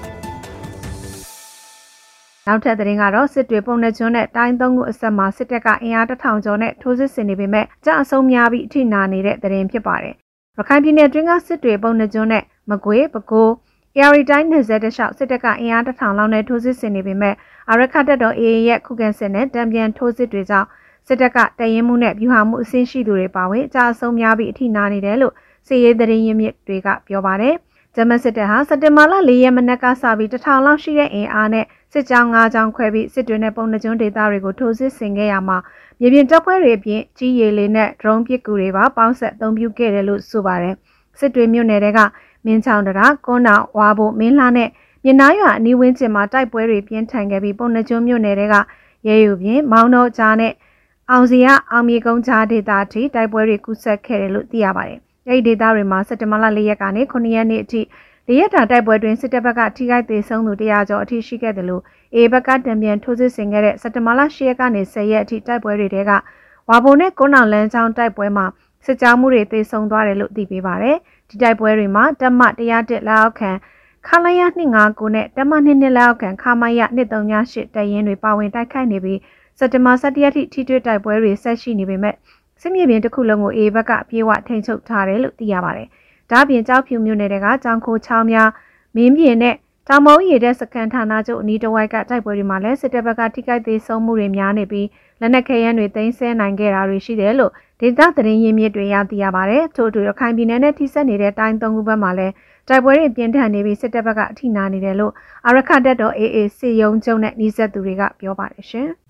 နောက်ထပ်သတင်းကတော့စစ်တွေပုံနှကျွန်းနဲ့တိုင်းသုံးခုအဆက်မှာစစ်တပ်ကအင်အား1000ကျော်နဲ့ထိုးစစ်ဆင်နေပေမဲ့ကြအဆုံးများပြီးအထိနာနေတဲ့သတင်းဖြစ်ပါတယ်။ရခိုင်ပြည်နယ်တွင်းကစစ်တွေပုံနှကျွန်းနဲ့မကွေးပဲခူးARတိုင်းနယ်စပ်တလျှောက်စစ်တပ်ကအင်အား1000လောက်နဲ့ထိုးစစ်ဆင်နေပေမဲ့အာရခတပ်တော် AA ရဲ့ခုခံစစ်နဲ့တံပြန်ထိုးစစ်တွေကြောင့်စစ်တပ်ကတရင်မှုနဲ့ဗျူဟာမှုအဆင့်ရှိသူတွေပါဝင်ကြအဆုံးများပြီးအထိနာနေတယ်လို့စစ်ရေးသတင်းရင်းမြစ်တွေကပြောပါတယ်။ဂျမန်စစ်တပ်ဟာစက်တင်ဘာလ4ရက်မနက်ကစပြီး1000လောက်ရှိတဲ့အင်အားနဲ့စစ်ကြောင်း9ကြောင်းခွဲပြီးစစ်တွေနဲ့ပုံနှကျွန်းဒေသတွေကိုထိုးစစ်ဆင်ခဲ့ရမှာမြေပြင်တပ်ဖွဲ့တွေအပြင်ကြီးရေလေးနဲ့ဒရုန်းပစ်ကူတွေပါပေါင်းဆက်အသုံးပြုခဲ့တယ်လို့ဆိုပါတယ်။စစ်တွေမြို့နယ်တွေကမင်းချောင်းတရာကွန်းတောင်ဝါဘိုမင်းလှနဲ့မြင်းနာရွာအနီးဝန်းကျင်မှာတိုက်ပွဲတွေပြင်းထန်ခဲ့ပြီးပုံနှကျွန်းမြို့နယ်တွေကရဲယူပြင်းမောင်းတော့ကြားနဲ့အောင်စီရအောင်မြေကုန်းကြားဒေသအထိတိုက်ပွဲတွေကူးဆက်ခဲ့တယ်လို့သိရပါတယ်။အဲဒီဒေသတွေမှာစက်တင်ဘာလ4ရက်ကနေ9ရက်နေ့အထိ၄ရက်တာတိုက်ပွဲတွင်စစ်တပ်ဘက်ကထိခိုက်သေးဆုံးသူ100ကျော်အထိရှိခဲ့တယ်လို့အေဘက်ကတံပြန်ထိုးစစ်ဆင်ခဲ့တဲ့စက်တင်ဘာလ10ရက်ကနေ10ရက်အထိတိုက်ပွဲတွေတဲကဝါဘုံနဲ့ကွန်းတောင်လမ်းကြောင်းတိုက်ပွဲမှာစစ်ကြောင်းမှုတွေသေဆုံးသွားတယ်လို့သိပေးပါတယ်။ဒီတိုက်ပွဲတွေမှာတပ်မ101လက်အောက်ခံခလာရ259နဲ့တပ်မ22လက်အောက်ခံခမာရ238တပ်ရင်းတွေပါဝင်တိုက်ခိုက်နေပြီးစက်တင်ဘာ17ရက်ထိထိတွေ့တိုက်ပွဲတွေဆက်ရှိနေပေမဲ့စစ်မြေပြင်တစ်ခုလုံးကိုအေဘက်ကအပြေးအဝထိန်းချုပ်ထားတယ်လို့သိရပါတယ်။ဒါ့အပြင်ကြောက်ဖြူမြို့နယ်တွေကကြောင်ခိုချောင်းများမင်းပြင်နဲ့တောင်မုံရည်တဲ့စကန်ဌာနချုပ်အနီးတစ်ဝိုက်ကတိုက်ပွဲတွေမှာလည်းစစ်တပ်ဘက်ကထိခိုက်သေးဆုံးမှုတွေများနေပြီးလက်နက်ခဲယမ်းတွေသိမ်းဆည်းနိုင်ခဲ့တာတွေရှိတယ်လို့ဒေသသတင်းရင်းမြစ်တွေရသိရပါတယ်။ထို့အတူရခိုင်ပြည်နယ်နဲ့ထိစပ်နေတဲ့တိုင်းသုံးခုဘက်မှာလည်းတိုက်ပွဲတွေပြင်းထန်နေပြီးစစ်တပ်ဘက်ကအထိနာနေတယ်လို့အာရခတပ်တော် AA စစ်ရုံးချုပ်နဲ့နှီးဆက်သူတွေကပြောပါတယ်ရှင်။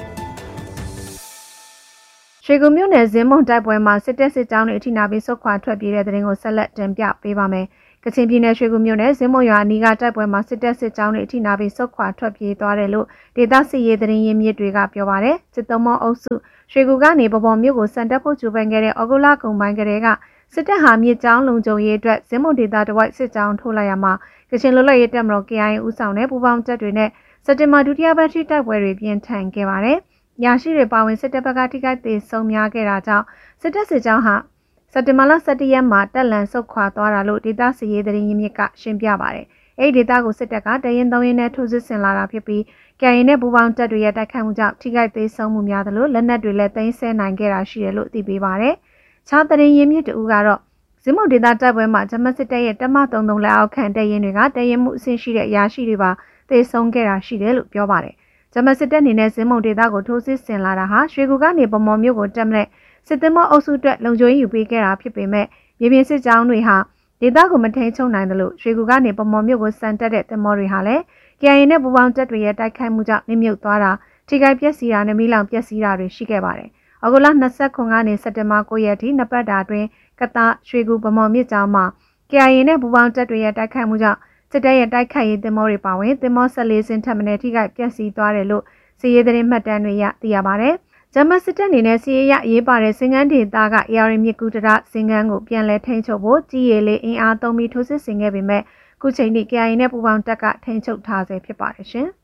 ရွှေကူမြို့နယ်ဇင်းမုံတိုက်ပွဲမှာစစ်တပ်စစ်ကြောင်းတွေအထိနာပြီးဆုတ်ခွာထွက်ပြေးတဲ့တဲ့ရင်ကိုဆက်လက်တင်ပြပေးပါမယ်။ကချင်ပြည်နယ်ရွှေကူမြို့နယ်ဇင်းမုံရွာအနီးကတိုက်ပွဲမှာစစ်တပ်စစ်ကြောင်းတွေအထိနာပြီးဆုတ်ခွာထွက်ပြေးသွားတယ်လို့ဒေသစစ်ရေးသတင်းရင်းမြစ်တွေကပြောပါတယ်။စစ်သုံးမောအုပ်စုရွှေကူကနေပပေါ်မြို့ကိုစံတက်ဖို့ကြိုးပမ်းခဲ့တဲ့ဩဂုတ်လကုန်ပိုင်းကတည်းကစစ်တပ်ဟာမြစ်ကြောင်းလုံခြုံရေးအတွက်ဇင်းမုံဒေသတဝိုက်စစ်ကြောင်းထိုးလိုက်ရမှာကချင်လွတ်လပ်ရေးတပ်မတော် KIA ဦးဆောင်တဲ့ပူးပေါင်းတပ်တွေနဲ့စက်တင်ဘာဒုတိယပတ်ထိတိုက်ပွဲတွေပြင်းထန်ခဲ့ပါတယ်။ရာရှိတွေပါဝင်စစ်တပ်ဘက်ကထိခိုက်ဒေဆုံးများခဲ့တာကြောင့်စစ်တပ်စစ်ကြောင်းဟာစက်တင်ဘာလ17ရက်မှာတက်လန်ဆုတ်ခွာသွားတာလို့ဒေသစစ်ရေးသတင်းရင်းမြစ်ကရှင်းပြပါတယ်။အဲဒီဒေသကိုစစ်တပ်ကတရင်3ရင်နဲ့ထိုးစစ်ဆင်လာတာဖြစ်ပြီး KIA နဲ့ပူးပေါင်းတပ်တွေရဲ့တိုက်ခိုက်မှုကြောင့်ထိခိုက်ဒေဆုံးမှုများသလိုလက်နက်တွေလည်းသိမ်းဆည်းနိုင်ခဲ့တာရှိတယ်လို့သိပေးပါတယ်။ခြားသတင်းရင်းမြစ်တူကတော့ဇင်းမုံဒေသတိုက်ပွဲမှာဂျမတ်စစ်တပ်ရဲ့တမ33လက်အောက်ခံတပ်ရင်းတွေကတပ်ရင်းမှုအဆင့်ရှိတဲ့အရာရှိတွေပါသေဆုံးခဲ့တာရှိတယ်လို့ပြောပါတယ်။ဂျမတ်စစ်တပ်အနေနဲ့ဇင်းမုံဒေသကိုထိုးစစ်ဆင်လာတာဟာရွှေကူကနေပမော်မြို့ကိုတက်မတဲ့စစ်သင်္ဘောအုပ်စုအတွက်လုံခြုံရေးယူပေးခဲ့တာဖြစ်ပေမဲ့မြေပြင်စစ်ကြောင်းတွေဟာဒေသကိုမထိန်ချုပ်နိုင်တယ်လို့ရွှေကူကနေပမော်မြို့ကိုစံတက်တဲ့သင်္ဘောတွေဟာလည်း KIA နဲ့ပူးပေါင်းတပ်တွေရဲ့တိုက်ခိုက်မှုကြောင့်နှိမ့်မြုပ်သွားတာထိခိုက်ပျက်စီးတာနဲ့မိလောင်ပျက်စီးတာတွေရှိခဲ့ပါတယ်။ဩဂုတ်လ29ကနေစက်တင်ဘာ9ရက်ထိနှစ်ပတ်တာအတွင်းကတာရွှေကူပမော်မြစ်ကြောင်းမှာ KIA နဲ့ပူးပေါင်းတပ်တွေရဲ့တိုက်ခိုက်မှုကြောင့်စစ်တပ်ရဲ့တိုက်ခိုက်ရေးသင်္ဘောတွေပါဝင်သင်္ဘော14စင်းထပ်မံထိခိုက်ပျက်စီးသွားတယ်လို့စစ်ရေးသတင်းမှတ်တမ်းတွေရသိရပါတယ်။ဂျမတ်စစ်တပ်အနေနဲ့စစ်ရေးရရေးပါတဲ့စင်ကန်းဒေသက AR မြစ်ကူတရစင်ကန်းကိုပြန်လည်ထိန်းချုပ်ဖို့ကြီးရည်လေးအင်အားသုံးပြီးထိုးစစ်ဆင်ခဲ့ပေမဲ့ခုချိန်ထိ KIA နဲ့ပူးပေါင်းတပ်ကထိန်းချုပ်ထားဆဲဖြစ်ပါတယ်ရှင်။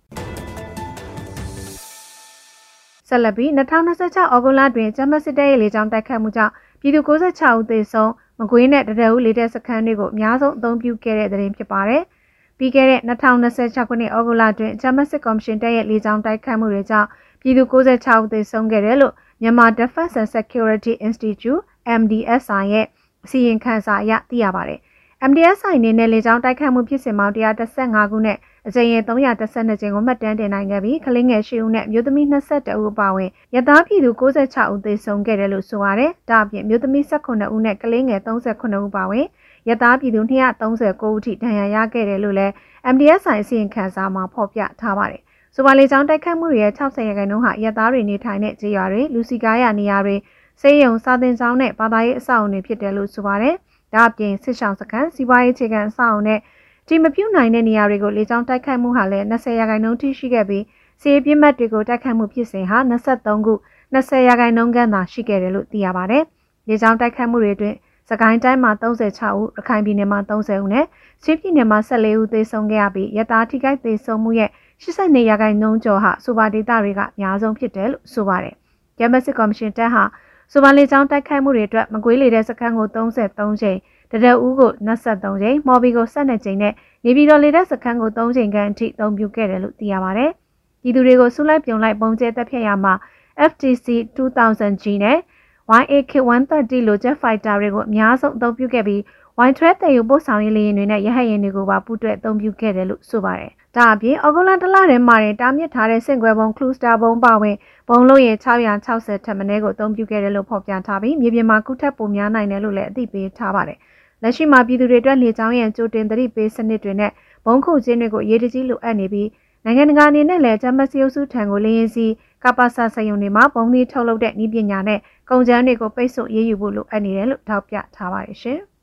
ဆက်လက်ပြီး2026ဩဂုတ်လတွင်ဂျမတ်စစ်တပ်ရဲ့လေကြောင်းတိုက်ခတ်မှုကြောင့်ပြည်သူ96ဦးသေဆုံးမကွေးနဲ့တရဦးလေတပ်စခန်းတွေကိုအများဆုံးအသုံးပြုခဲ့တဲ့သတင်းဖြစ်ပါတယ်။ပြီးခဲ့တဲ့2026ခုနှစ်ဩဂုတ်လတွင်ဂျမတ်စစ်ကော်မရှင်တပ်ရဲ့လေကြောင်းတိုက်ခတ်မှုတွေကြောင့်ပြည်သူ96ဦးသေဆုံးခဲ့တယ်လို့မြန်မာ Defense and Security Institute MDSI ရဲ့အစီရင်ခံစာအရသိရပါတယ်။ MDSI အနေနဲ့လေကြောင်းတိုက်ခတ်မှုဖြစ်စဉ်ပေါင်း115ခုနဲ့အကြိမ်ရေ312ကြိမ်ကိုမှတ်တမ်းတင်နိုင်ခဲ့ပြီးကလေးငယ်10ဦးနဲ့မြို့သမီး22ဦးအပါအဝင်ရသားပြည်သူ96ဦးသေဆုံးခဲ့တယ်လို့ဆိုပါတယ်။ဒါအပြင်မြို့သမီး18ဦးနဲ့ကလေးငယ်39ဦးပါဝင်ရသားပြည်သူ239ဦးထိဒဏ်ရာရခဲ့တယ်လို့လည်း MDSI အစီရင်ခံစာမှာဖော်ပြထားပါတယ်။ဆိုပါလေကြောင်းတိုက်ခတ်မှုတွေရဲ့60%ဟာရသားတွေနေထိုင်တဲ့ခြေရွာတွေလူစီကားရနေရာတွေစေယုံစာသင်ကျောင်းနဲ့ဘာသာရေးအဆောက်အအုံတွေဖြစ်တယ်လို့ဆိုပါတယ်။ဒါအပြင်စစ်ဆောင်စခန်းစီးပွားရေးအခြေခံအဆောက်အအုံနဲ့ဒီမပြုတ်နိုင်တဲ့နေရာတွေကိုလေကြောင်းတိုက်ခိုက်မှုဟာလည်း20%ထိရှိခဲ့ပြီးစီးပြင်းမှတ်တွေကိုတိုက်ခိုက်မှုဖြစ်စဉ်ဟာ23ခု20%ခန့်သာရှိခဲ့တယ်လို့သိရပါတယ်။လေကြောင်းတိုက်ခိုက်မှုတွေအတွင်းစကိုင်းတိုင်းမှာ36ဦးရခိုင်ပြည်နယ်မှာ30ဦးနဲ့ချင်းပြည်နယ်မှာ14ဦးသေဆုံးခဲ့ရပြီးရတာထိခိုက်သေဆုံးမှုရဲ့82%ကျော်ဟာဆိုပါဒေသတွေကအများဆုံးဖြစ်တယ်လို့ဆိုပါတယ်။ဂျမတ်စစ်ကော်မရှင်တပ်ဟာဆိုပါလေကြောင်းတိုက်ခိုက်မှုတွေအတွက်မကွေးလေတဲ့စခန်းကို33ကြိမ်တရဦးကို23ကြိမ်မော်ဘီကို12ကြိမ်နဲ့နေပြည်တော်လေတပ်စခန်းကို3ကြိမ်ခန့်အထိအသုံးပြုခဲ့တယ်လို့သိရပါတယ်။ပြည်သူတွေကိုစုလိုက်ပြုံလိုက်ပုံကျဲတပ်ဖြတ်ရမှာ FTC 2000G နဲ့ YAK-130 လို Jet Fighter တွေကိုအများဆုံးအသုံးပြုခဲ့ပြီး Y12 တဲ့ယူပို့ဆောင်ရေးလေယာဉ်တွေနဲ့ရဟတ်ယာဉ်တွေကိုပါပူးတွဲအသုံးပြုခဲ့တယ်လို့ဆိုပါတယ်။ဒါအပြင်ဩဂုတ်လတလထဲမှာတားမြစ်ထားတဲ့စင်ကွယ်ဘုံ Cluster ဘုံပါဝင်ဘုံလို့ရင်660ထက်မနည်းကိုအသုံးပြုခဲ့တယ်လို့ဖော်ပြထားပြီးမြေပြင်မှာကုထက်ပိုများနိုင်တယ်လို့လည်းအသိပေးထားပါတယ်။လက်ရှိမှာပြည်သူတွေအတွက်လေကြောင်းရန်ကြိုတင်သတိပေးစနစ်တွေနဲ့ဘုံခုချင်းတွေကိုအရေးတကြီးလိုအပ်နေပြီးနိုင်ငံတကာအနေနဲ့လည်းဂျမတ်စီအုပ်စုထံကိုလေရင်စီကပ္ပစာစယုံတွေမှာဘုံသီးထုတ်လုပ်တဲ့နည်းပညာနဲ့ကုန်ကျန်းတွေကိုပိတ်ဆို့ရေးယူဖို့လိုအပ်နေတယ်လို့ထောက်ပြထားပါတယ်ရှင်။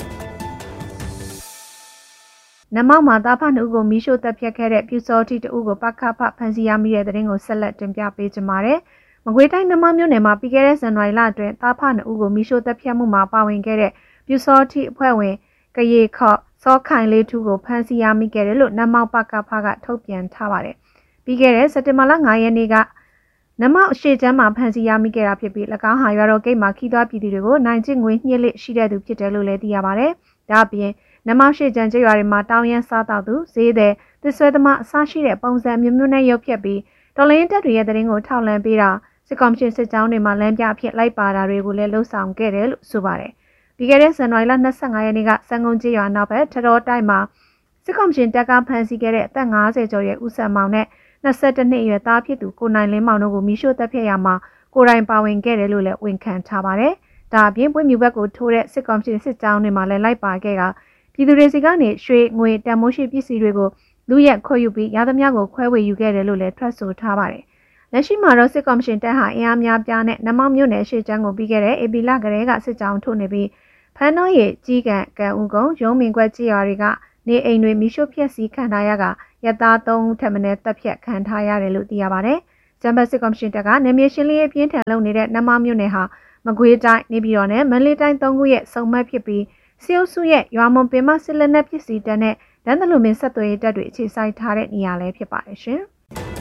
နမောက်မှာတာဖနှုတ်ကိုမီးရှို့တပ်ဖြတ်ခဲ့တဲ့ပြူစောတိတအုပ်ကိုပကဖဖမ်းဆီးရမိတဲ့တဲ့ရင်ကိုဆက်လက်တင်ပြပေးကြပါမယ်။မကွေးတိုင်းနမောက်မြို့နယ်မှာပြီးခဲ့တဲ့ဇန်နဝါရီလအတွင်းတာဖနှုတ်ကိုမီးရှို့တပ်ဖြတ်မှုမှာပါဝင်ခဲ့တဲ့ပြူစောတိအဖွဲ့ဝင်ကရေခော့စောခိုင်လေးထူးကိုဖမ်းဆီးရမိခဲ့တယ်လို့နမောက်ပကဖကထုတ်ပြန်ထားပါတယ်။ပြီးခဲ့တဲ့စက်တင်ဘာလ9ရက်နေ့ကနမောက်အရှိချမ်းမှာဖမ်းဆီးရမိခဲ့တာဖြစ်ပြီး၎င်းဟာရွာတော်ဂိတ်မှာခီးသွွားပြည်သူတွေကိုနိုင်ကျင့်ငွေညှစ်လက်ရှိတဲ့သူဖြစ်တယ်လို့လည်းသိရပါတယ်။ဒါအပြင်နမောက်ရှိချမ်းကျေးရွာတွေမှာတောင်းရန်စားတောက်သူဈေးသည်သစ်ဆွဲသမားအစရှိတဲ့ပုံစံမျိုးမျိုးနဲ့ရုပ်ဖြတ်ပြီးတော်လိုင်းတပ်တွေရဲ့တဲ့ရင်ကိုထောက်လန့်ပေးတာစစ်ကော်မရှင်စစ်ကြောင်းတွေမှာလမ်းပြအဖြစ်လိုက်ပါတာတွေကိုလည်းလှုပ်ဆောင်ခဲ့တယ်လို့ဆိုပါတယ်။ပြီးခဲ့တဲ့ဇန်နဝါရီလ25ရက်နေ့ကစံကုန်ကျေးရွာနောက်ဘက်ထတော်တိုက်မှာစစ်ကော်မရှင်တပ်ကဖမ်းဆီးခဲ့တဲ့အသက်50ကျော်ရဲ့ဦးစံမောင်နဲ့22နှစ်အရွယ်သားဖြစ်သူကိုနိုင်လင်းမောင်တို့ကိုမိရှို့တပ်ဖြတ်ရမှာကိုတိုင်ပါဝင်ခဲ့တယ်လို့လည်းဝန်ခံထားပါတယ်။ဒါအပြင်ပွင့်မြူဘက်ကိုထိုးတဲ့စစ်ကော်မရှင်စစ်ကြောင်းတွေမှာလည်းလိုက်ပါခဲ့တာပြည်သူတွေစီကနေရွှေငွေတန်မိုးရှိပစ္စည်းတွေကိုလူရက်ခွဲယူပြီးရသမျှကိုခွဲဝေယူခဲ့တယ်လို့လည်းထွက်ဆိုထားပါတယ်။လက်ရှိမှာတော့စစ်ကော်မရှင်တပ်ဟာအင်အားများပြားနဲ့နမောက်မြို့နယ်ရှေ့ချမ်းကိုပြီးခဲ့တဲ့ဧပြီလကတည်းကစစ်ကြောင်းထိုးနေပြီးဖန်တော်ရဲ့ကြီးကန်ဦးကုန်းရုံးမင်ကွက်ကြီးရွာတွေကနေအိမ်တွေမိရှုဖျက်ဆီးခံထားရကရသား3ဦးထပ်မံတပ်ဖြတ်ခံထားရတယ်လို့သိရပါတယ်။ဂျမ်ဘတ်စစ်ကော်မရှင်တပ်ကနေမြေရှင်းလင်းရေးပြင်းထန်လုပ်နေတဲ့နမမြို့နယ်ဟာမကွေးတိုင်းနေပြည်တော်နဲ့မန္တလေးတိုင်း3ခုရဲ့စုံမက်ဖြစ်ပြီးစီအုပ်စုရဲ့ရွာမုံပင်မစစ်လက်နက်ပစ္စည်းတပ်နဲ့လမ်းတလူမင်းဆက်သွယ်ရေးတပ်တွေအခြေစိုက်ထားတဲ့နေရာလည်းဖြစ်ပါတယ်ရှင်။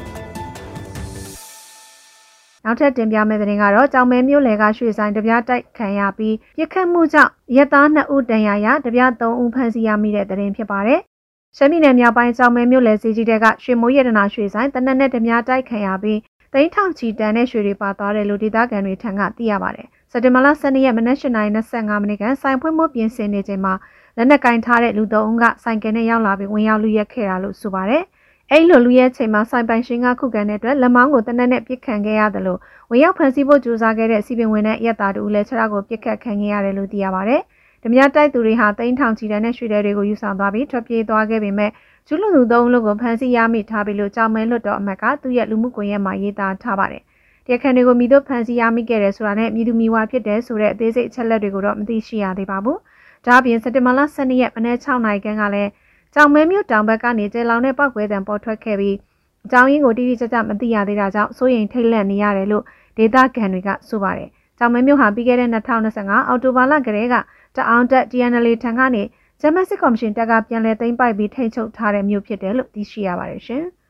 နောက်ထပ်တင်ပြမယ့်သတင်းကတော့ကြောင်မဲမြို့နယ်ကရွှေဆိုင်တပြားတိုက်ခံရပြီးပြစ်ခတ်မှုကြောင့်ရဲသား2ဦးတန်ရာရတပြား3ဦးဖမ်းဆီးရမိတဲ့သတင်းဖြစ်ပါတယ်။ရှမ်းပြည်နယ်မြောက်ပိုင်းကြောင်မဲမြို့နယ်စီကြီးတဲ့ကရွှေမိုးရတနာရွှေဆိုင်တနက်နဲ့တပြားတိုက်ခံရပြီးသိန်းထောင်ချီတန်တဲ့ရွှေတွေပါသွားတယ်လို့ဒေသခံတွေထံကသိရပါတယ်။စက်တင်ဘာလ12ရက်မနက်8:25မိနစ်ကဆိုင်ဖွင့်မှုပြင်ဆင်နေချိန်မှာလက်နက်ကင်ထားတဲ့လူ3ဦးကဆိုင်ကယ်နဲ့ရောက်လာပြီးဝင်ရောက်လူရက်ခဲ့တာလို့ဆိုပါတယ်။အဲ့လိုလူရဲချိန်မှာဆိုင်ပိုင်ရှင်ကခုခံတဲ့အတွက်လက်မောင်းကိုတနက်နဲ့ပြစ်ခံခဲ့ရတယ်လို့ဝင်ရောက်ဖမ်းဆီးဖို့ကြိုးစားခဲ့တဲ့စီပင်ဝင်တဲ့ရက်သားတူလည်းခြေထောက်ကိုပြစ်ခတ်ခံခဲ့ရတယ်လို့သိရပါတယ်။ဓမြတိုက်သူတွေဟာသိန်းထောင်ချီတန်းတဲ့ရွှေတွေကိုယူဆောင်သွားပြီးထွက်ပြေးသွားခဲ့ပေမဲ့ကျူးလွန်သူ3ဦးလို့ကိုဖမ်းဆီးရမိထားပြီလို့ကြောင်မဲလွတ်တော်အမတ်ကသူ့ရဲ့လူမှုကွန်ရက်မှာရေးသားထားပါတယ်။တရားခံတွေကိုမိတို့ဖမ်းဆီးရမိခဲ့တယ်ဆိုတာနဲ့မိသူမိဝါဖြစ်တယ်ဆိုတဲ့အသေးစိတ်အချက်လက်တွေကိုတော့မသိရှိရသေးပါဘူး။ဒါ့အပြင်စက်တင်ဘာလ12ရက်မနက်6နာရီခန့်ကလည်းကြောင်မဲမြို့တောင်ဘက်ကနေကျေလောင်တဲ့ပောက်ကွဲတံပေါ်ထွက်ခဲ့ပြီးအကြောင်းရင်းကိုတိတိကျကျမသိရသေးတာကြောင့်စိုးရိမ်ထိတ်လန့်နေရတယ်လို့ဒေသခံတွေကဆိုပါတယ်။ကြောင်မဲမြို့ဟာပြီးခဲ့တဲ့2025အောက်တိုဘာလကတည်းကတအောင်တက် TNL ထံကနေဂျမတ်စစ်ကော်မရှင်တပ်ကပြန်လည်သိမ်းပိုက်ပြီးထိန်းချုပ်ထားတဲ့မြို့ဖြစ်တယ်လို့သိရှိရပါတယ်ရှင်။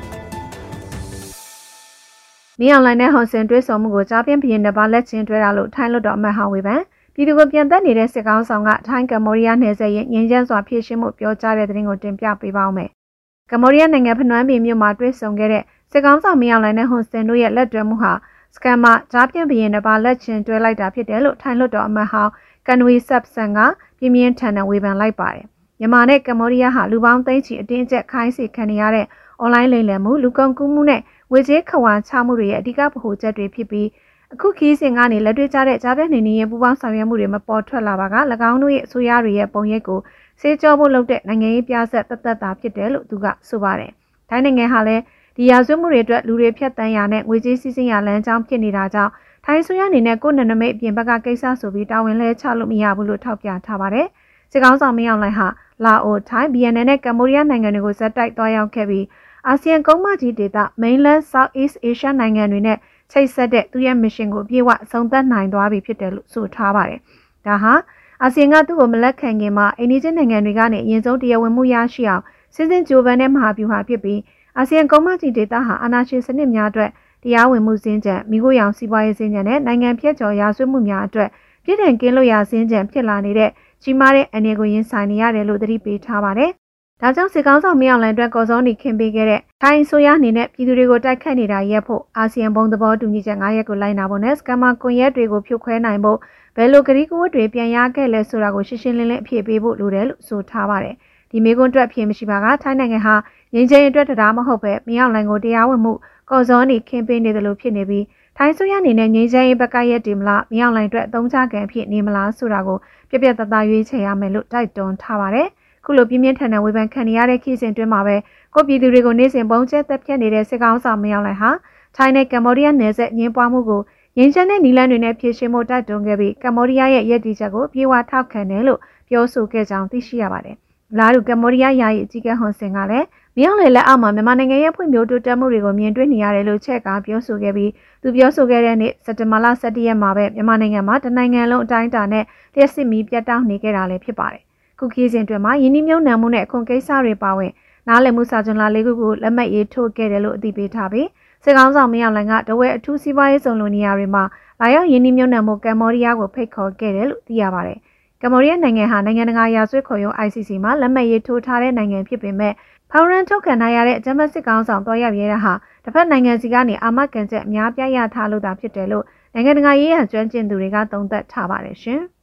မင်းအွန်လိုင်းနဲ့ဟွန်ဆင်တွဲဆောင်မှုကိုကြားပြင်းပြင်းနဲ့ပါလက်ချင်းတွဲတာလို့ထိုင်းလွတ်တော်အမတ်ဟောင်းဝေဖန်ပြည်သူကိုပြန်သက်နေတဲ့စစ်ကောင်ဆောင်ကထိုင်းကမ္ဘောဒီးယားနယ်စပ်ရဲ့ငြိမ်းချမ်းစွာဖြည့်ရှင်းမှုပြောကြားတဲ့သတင်းကိုတင်ပြပေးပါောင်းမယ်။ကမ္ဘောဒီးယားနိုင်ငံဖနွမ်းပင်မြို့မှာတွဲဆောင်ခဲ့တဲ့စစ်ကောင်ဆောင်မင်းအွန်လိုင်းနဲ့ဟွန်ဆင်တို့ရဲ့လက်တွဲမှုဟာစကန်မာကြားပြင်းပြင်းနဲ့ပါလက်ချင်းတွဲလိုက်တာဖြစ်တယ်လို့ထိုင်းလွတ်တော်အမတ်ဟောင်းကန်ဝီဆပ်ဆန်ကပြင်းပြင်းထန်ထန်ဝေဖန်လိုက်ပါတယ်။မြန်မာနဲ့ကမ္ဘောဒီးယားဟာလူပေါင်းသိန်းချီအတင်းအကျပ်ခိုင်းစေခံနေရတဲ့အွန်လိုင်းလိမ်လည်မှုလူကုန်ကူးမှုနဲ့ငွေကြေးခဝါချမှုတွေရဲ့အဓိကဗဟိုချက်တွေဖြစ်ပြီးအခုခီးစဉ်ကနေလက်တွေ့ကျတဲ့ကြားပြနေနေရင်ပူပေါင်းဆောင်ရွက်မှုတွေမပေါ်ထွက်လာပါက၎င်းတို့ရဲ့အစိုးရတွေရဲ့ပုံရိပ်ကိုစေကြောဖို့လုပ်တဲ့နိုင်ငံရေးပြဆက်တသက်တာဖြစ်တယ်လို့သူကဆိုပါတယ်။ထိုင်းနိုင်ငံဟာလည်းဒီရာဇဝတ်မှုတွေအတွက်လူတွေဖြတ်တန်းရနဲ့ငွေကြေးစီးဆင်းရလမ်းကြောင်းဖြစ်နေတာကြောင့်ထိုင်းဆိုရအနေနဲ့ကိုယ်နမိတ်အပြင်ဘက်ကကိစ္စဆိုပြီးတာဝန်လဲချလို့မရဘူးလို့ထောက်ပြထားပါတယ်။စစ်ကောင်ဆောင်မင်းအောင်လှိုင်ဟာလာအိုထိုင်း BNN နဲ့ကမ္ဘောဒီးယားနိုင်ငံတွေကိုဇက်တိုက်သွားရောက်ခဲ့ပြီးအာဆီယံကုန်းမကြီးဒေသ Mainland Southeast Asia နိုင်ငံတွေနဲ့ချိတ်ဆက်တဲ့သူရဲ့ mission ကိုပြေဝအဆုံးသတ်နိုင်သွားပြီဖြစ်တယ်လို့ဆိုထားပါတယ်။ဒါဟာအာဆီယံကသူ့ကိုမလက်ခံခင်မှာအိန္ဒိယနိုင်ငံတွေကနေအရင်ဆုံးတရားဝင်မှုရရှိအောင်စဉ်စဉ်ကြိုးပမ်းတဲ့မဟာဗျူဟာဖြစ်ပြီးအာဆီယံကုန်းမကြီးဒေသဟာအာဏာရှင်စနစ်များအတွက်တရားဝင်မှုစင်းကြံမိခိုးရောင်စီးပွားရေးစင်းကြံနဲ့နိုင်ငံဖြတ်ကျော်ရာဇဝတ်မှုများအတွက်ပြည်ထောင်ကင်းလို့ရာစင်းကြံဖြစ်လာနေတဲ့ကြီးမားတဲ့အနေကိုရင်ဆိုင်နေရတယ်လို့သတိပေးထားပါတယ်။ဒါကြောင့်စစ်ကောင်ဆောင်မင်းအောင်လှိုင်အတွက်ကော်စောနီခင်ပေးခဲ့တဲ့ထိုင်းဆိုရအနေနဲ့ပြည်သူတွေကိုတိုက်ခတ်နေတာရပ်ဖို့အာဆီယံဘုံသဘောတူညီချက်9ရပ်ကိုလိုက်နာဖို့နဲ့စကမာကွန်ရက်တွေကိုဖြိုခွဲနိုင်ဖို့ဘယ်လိုကတိကဝတ်တွေပြန်ရခဲ့လဲဆိုတာကိုရှင်းရှင်းလင်းလင်းအဖြေပေးဖို့လိုတယ်လို့ဆိုထားပါတယ်။ဒီမေကွန်းအတွက်အဖြေမရှိပါကထိုင်းနိုင်ငံဟာငြိမ်းချမ်းရေးအတွက်တရားမဟုတ်ပဲမင်းအောင်လှိုင်ကိုတရားဝင်မှုကော်စောနီခင်ပေးနေတယ်လို့ဖြစ်နေပြီးထိုင်းဆိုရအနေနဲ့ငြိမ်းချမ်းရေးဘက်ကရက်တည်မလားမင်းအောင်လှိုင်အတွက်အသုံးချကံဖြစ်နေမလားဆိုတာကိုပြပြတသားရွေးချယ်ရမယ်လို့တိုက်တွန်းထားပါတယ်။ခုလိုပြင်းပြင်းထန်ထန်ဝေဖန်ခံရတဲ့ခေတ်စဉ်တွင်းမှာပဲကိုပြည်သူတွေကိုနေ့စဉ်ပုံကျဲတက်ပြတ်နေတဲ့စစ်ကောင်ဆောင်မင်းအောင်လှိုင်ဟာထိုင်းနဲ့ကမ္ဘောဒီးယားနယ်စပ်ညှင်းပွားမှုကိုငြိမ်းချမ်းတဲ့နီလန်းတွေနဲ့ဖြေရှင်းဖို့တိုက်တွန်းခဲ့ပြီးကမ္ဘောဒီးယားရဲ့ရည်တည်ချက်ကိုပြေဝထောက်ခံတယ်လို့ပြောဆိုခဲ့ကြောင်းသိရှိရပါတယ်။လာတူကမ္ဘောဒီးယားယာယီအကြီးအကဲဟွန်ဆင်ကလည်းမင်းအောင်လှိုင်လက်အောက်မှာမြန်မာနိုင်ငံရဲ့ဖွံ့ဖြိုးတိုးတက်မှုတွေကိုမြင်တွေ့နေရတယ်လို့ချက်ကပြောဆိုခဲ့ပြီးသူပြောဆိုခဲ့တဲ့နေ့စက်တင်ဘာလ17ရက်မှာပဲမြန်မာနိုင်ငံမှာတနိုင်ငံလုံးအတိုင်းအတာနဲ့လျှက်စစ်မီးပြတ်တောက်နေခဲ့တာလည်းဖြစ်ပါတယ်။ခုခီးစဉ်တွင်မှာယင်းနှမြုံနှံမှုနဲ့အခွန်ကိစ္စတွေပါဝင်နားလည်မှုစာချုပ်လာ၄ခုကိုလက်မှတ်ရေးထိုးခဲ့တယ်လို့အသိပေးထားပြီးစစ်ကောင်ဆောင်မင်းအောင်လှိုင်ကတဝဲအထူးစီးပွားရေးစုံလုံနေရာတွေမှာလာရောက်ယင်းနှမြုံနှံမှုကမ္ဘောဒီးယားကိုဖိတ်ခေါ်ခဲ့တယ်လို့သိရပါတယ်။ကမ္ဘောဒီးယားနိုင်ငံဟာနိုင်ငံတကာရာဇဝတ်ခုံရုံး ICC မှာလက်မှတ်ရေးထိုးထားတဲ့နိုင်ငံဖြစ်ပေမဲ့ဖောင်ရန်ထုတ်ခံထားရတဲ့အကြမ်းဖက်စစ်ကောင်ဆောင်တော်ရောက်ရဲတာဟာတစ်ဖက်နိုင်ငံစီကနေအာမခံချက်အများပြားရထားလို့တာဖြစ်တယ်လို့နိုင်ငံတကာရေးရာကျွမ်းကျင်သူတွေကသုံးသပ်ထားပါတယ်ရှင်။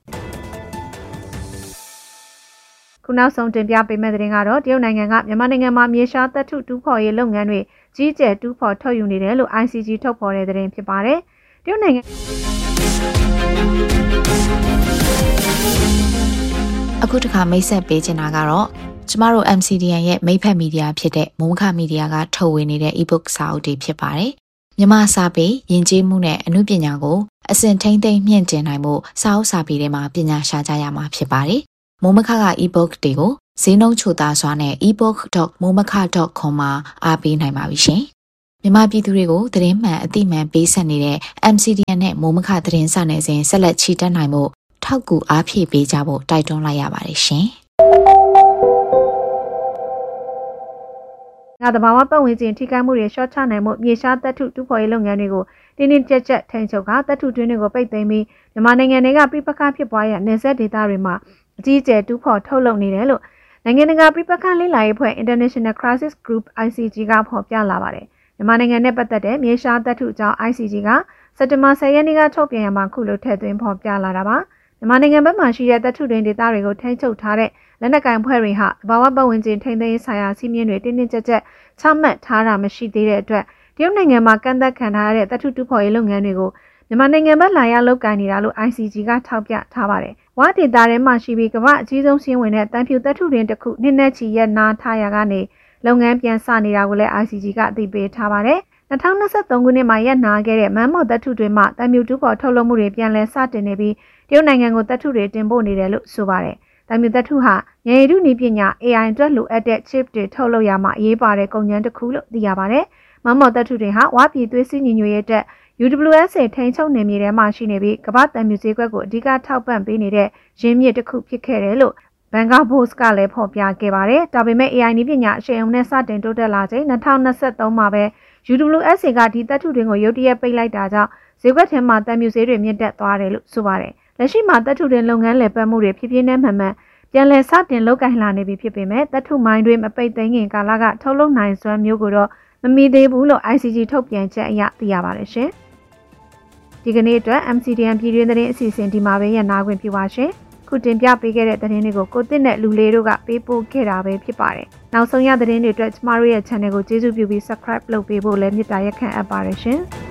ခုနောက်ဆုံးတင်ပြပေးမယ့်သတင်းကတော့တရုတ်နိုင်ငံကမြန်မာနိုင်ငံမှာမြေရှားသတ္ထုတူးဖော်ရေးလုပ်ငန်းတွေကြီးကျယ်တူးဖော်ထုတ်ယူနေတယ်လို့ ICG ထုတ်ဖော်တဲ့သတင်းဖြစ်ပါတယ်။တရုတ်နိုင်ငံအခုတစ်ခါမိတ်ဆက်ပေးချင်တာကတော့ကျမတို့ MCDN ရဲ့မိတ်ဖက်မီဒီယာဖြစ်တဲ့မုံခမီဒီယာကထုတ်ဝေနေတဲ့ ebook စာအုပ်တွေဖြစ်ပါတယ်။မြန်မာစာပေယဉ်ကျေးမှုနဲ့အမှုပညာကိုအစဉ်ထိမ့်သိမ့်မြင့်တင်နိုင်မှုစာအုပ်စာပေတွေမှာပညာရှာကြရမှာဖြစ်ပါတယ်။မိုးမခက ebook တွေကိုဈေးနှုန်းချိုသာစွာနဲ့ ebook.momaka.com မှာအားပေးနိုင်ပါပြီရှင်။မြန်မာပြည်သူတွေကိုသတင်းမှန်အသိမှန်ပေးဆက်နေတဲ့ MCDN နဲ့မိုးမခသတင်းစာနယ်စဉ်ဆက်လက်ချီတက်နိုင်မှုထောက်ကူအားဖြည့်ပေးကြဖို့တိုက်တွန်းလိုက်ရပါတယ်ရှင်။တဘာဝပတ်ဝန်းကျင်ထိခိုက်မှုတွေရှော့ချနိုင်မှုမြေရှားတပ်ထုတူဖော်ရေးလုပ်ငန်းတွေကိုတင်းတင်းကြပ်ကြပ်ထိန်းချုပ်ကတပ်ထုတွင်းတွေကိုပိတ်သိမ်းပြီးမြန်မာနိုင်ငံတွေကပြပခါဖြစ်ပွားရနယ်စပ်ဒေသတွေမှာအကြီးအကျယ်တူဖော်ထုတ်လုပ်နေတယ်လို့နိုင်ငံတကာပြပခါလေ့လာရေးဖွဲ့ International Crisis Group ICG ကဖော်ပြလာပါတယ်မြန်မာနိုင်ငံနဲ့ပတ်သက်တဲ့မြေရှားတပ်ထုအကြောင်း ICG ကစက်တင်ဘာ10ရက်နေ့ကထုတ်ပြန်ရမှာခုလိုထည့်သွင်းဖော်ပြလာတာပါမြန်မာနိုင်ငံဘက်မှာရှိတဲ့တပ်ထုတွင်းဒေသတွေကိုထိန်းချုပ်ထားတဲ့လက်နက်ကင်ဖွဲ့တွေဟာတဘာဝပတ်ဝန်းကျင်ထိန်းသိမ်းရေးဆိုင်ရာစီမင်းတွေတင်းတင်းကြပ်ကြပ်ချမှတ်ထားတာမရှိသေးတဲ့အတွက်တရုတ်နိုင်ငံမှာကန့်သက်ခံထားရတဲ့တပ်ထုတူဖော်ရေးလုပ်ငန်းတွေကိုမြန်မာနိုင်ငံဘက်လာရောက်လုပ်ကိုင်နေတာလို့ ICG ကထောက်ပြထားပါတယ်။ဝါဒေတာထဲမှာရှိပြီးကမ္ဘာအကြီးဆုံးစီးဝင်တဲ့တန်ဖြူတပ်ထုတွင်တစ်ခုနှစ်နဲ့ချီရက်နာထားရာကနေလုပ်ငန်းပြန်စနေတာကိုလည်း ICG ကအသိပေးထားပါတယ်။2023ခုနှစ်မှာရက်နာခဲ့တဲ့မန်းမော်တပ်ထုတွင်မှတန်ဖြူတူဖော်ထုတ်လုပ်မှုတွေပြန်လည်စတင်နေပြီးတရုတ်နိုင်ငံကိုတပ်ထုတွေတင်ပို့နေတယ်လို့ဆိုပါတယ်။တန်ဖြူတပ်ထုဟာဉာဏ်ရည်တုနည်းပညာ AI အတွက်လိုအပ်တဲ့ chip တွေထုတ်လုပ်ရမှာအရေးပါတဲ့ကုန်ကျန်းတစ်ခုလို့သိရပါတယ်။မန်းမော်တပ်ထုတွေဟာဝါပြည်သွေးစည်းညီညွတ်ရေးအတွက် UWSA ထိန်းချုပ်နယ်မြေထဲမှာရှိနေပြီးကမ္ဘာတန်မြူဈေးကွက်ကိုအဓိကထောက်ပံ့ပေးနေတဲ့ရင်းမြစ်တစ်ခုဖြစ်ခဲ့တယ်လို့ဘန်ကာဘို့စ်ကလည်းဖော်ပြခဲ့ပါတယ်။ဒါပေမဲ့ AI နည်းပညာအရှိန်အဟုန်နဲ့စတင်တိုးတက်လာချိန်2023မှာပဲ UWSA ကဒီတပ်ထုတွေကိုရုတ်တရက်ပိတ်လိုက်တာကြောင့်ဈေးကွက်ထဲမှာတန်မြူဈေးတွေမြင့်တက်သွားတယ်လို့ဆိုပါတယ်။လက်ရှိမှာတပ်ထုတွေလုပ်ငန်းလည်ပတ်မှုတွေဖြည်းဖြည်းနဲ့မှန်မှန်ပြန်လည်စတင်လုပ်ကိုင်လာနေပြီဖြစ်ပေမဲ့တပ်ထုမိုင်းတွေမပိတ်သိမ်းခင်ကာလကထုတ်လုပ်နိုင်စွမ်းမျိုးကိုတော့မမီသေးဘူးလို့ ICG ထုတ်ပြန်ချက်အရသိရပါတယ်ရှင်။ဒီကနေ့အတွက် MCDN ပြည်တွင်းသတင်းအစီအစဉ်ဒီမှာပဲရနာခွင့်ပြုပါရှင်။ခုတင်ပြပေးခဲ့တဲ့သတင်းတွေကိုကိုတစ်နဲ့လူလေးတို့ကပေးပို့ခဲ့တာပဲဖြစ်ပါတယ်။နောက်ဆုံးရသတင်းတွေအတွက်ကျမတို့ရဲ့ channel ကိုကျေးဇူးပြုပြီး subscribe လုပ်ပေးဖို့လည်းမေတ္တာရက်ခံအပ်ပါတယ်ရှင်။